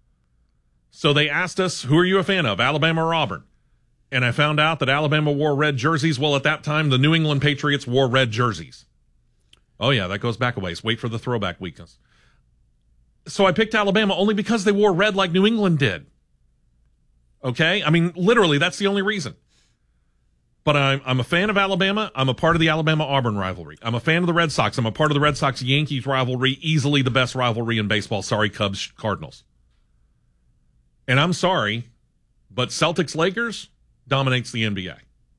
So they asked us, who are you a fan of, Alabama or Auburn? And I found out that Alabama wore red jerseys. Well, at that time, the New England Patriots wore red jerseys. Oh, yeah, that goes back a ways. Wait for the throwback weakness. So I picked Alabama only because they wore red like New England did. Okay? I mean, literally, that's the only reason. But I'm, I'm a fan of Alabama. I'm a part of the Alabama-Auburn rivalry. I'm a fan of the Red Sox. I'm a part of the Red Sox-Yankees rivalry, easily the best rivalry in baseball. Sorry, Cubs-Cardinals. And I'm sorry, but Celtics-Lakers dominates the N B A.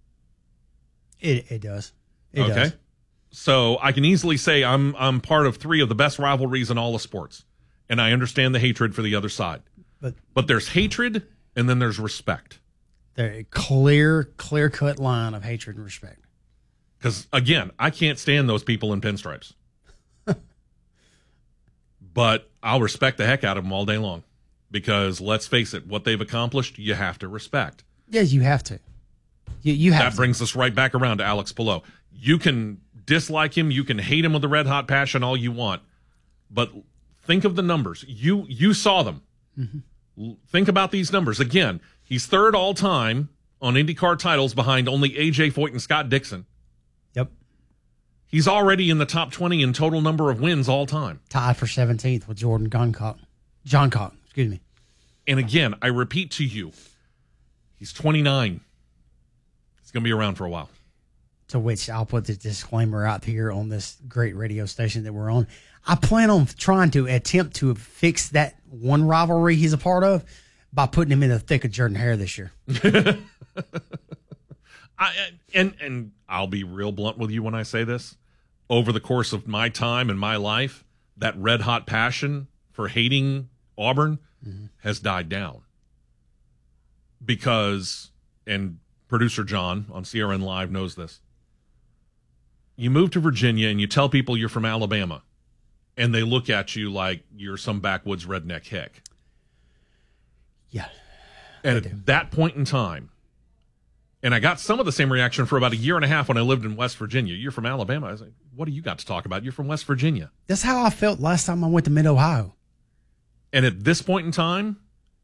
It it does. It okay. does. So I can easily say I'm I'm part of three of the best rivalries in all of sports. And I understand the hatred for the other side. But but there's hatred and then there's respect. There's a clear, clear-cut line of hatred and respect. Because, again, I can't stand those people in pinstripes. But I'll respect the heck out of them all day long. Because, let's face it, what they've accomplished, you have to respect. Yes, you have to. You, you have That to. brings us right back around to Alex Palou. You can dislike him. You can hate him with a red-hot passion all you want. But think of the numbers. You you saw them. Mm-hmm. Think about these numbers. Again, he's third all-time on IndyCar titles behind only A J Foyt and Scott Dixon. Yep. He's already in the top twenty in total number of wins all time. Tied for seventeenth with Jordan Johncock. Johncock, excuse me. And again, I repeat to you, he's twenty-nine. He's going to be around for a while. to which I'll put the disclaimer out here on this great radio station that we're on. I plan on trying to attempt to fix that one rivalry he's a part of by putting him in the thick of Jordan Hare this year. I, and and I'll be real blunt with you when I say this. Over the course of my time and my life, that red hot passion for hating Auburn mm-hmm. has died down. Because, and producer John on C R N Live knows this, you move to Virginia and you tell people you're from Alabama, and they look at you like you're some backwoods redneck hick. Yeah. And at that point in time, and I got some of the same reaction for about a year and a half when I lived in West Virginia. You're from Alabama. I was like, what do you got to talk about? You're from West Virginia. That's how I felt last time I went to Mid-Ohio. And at this point in time,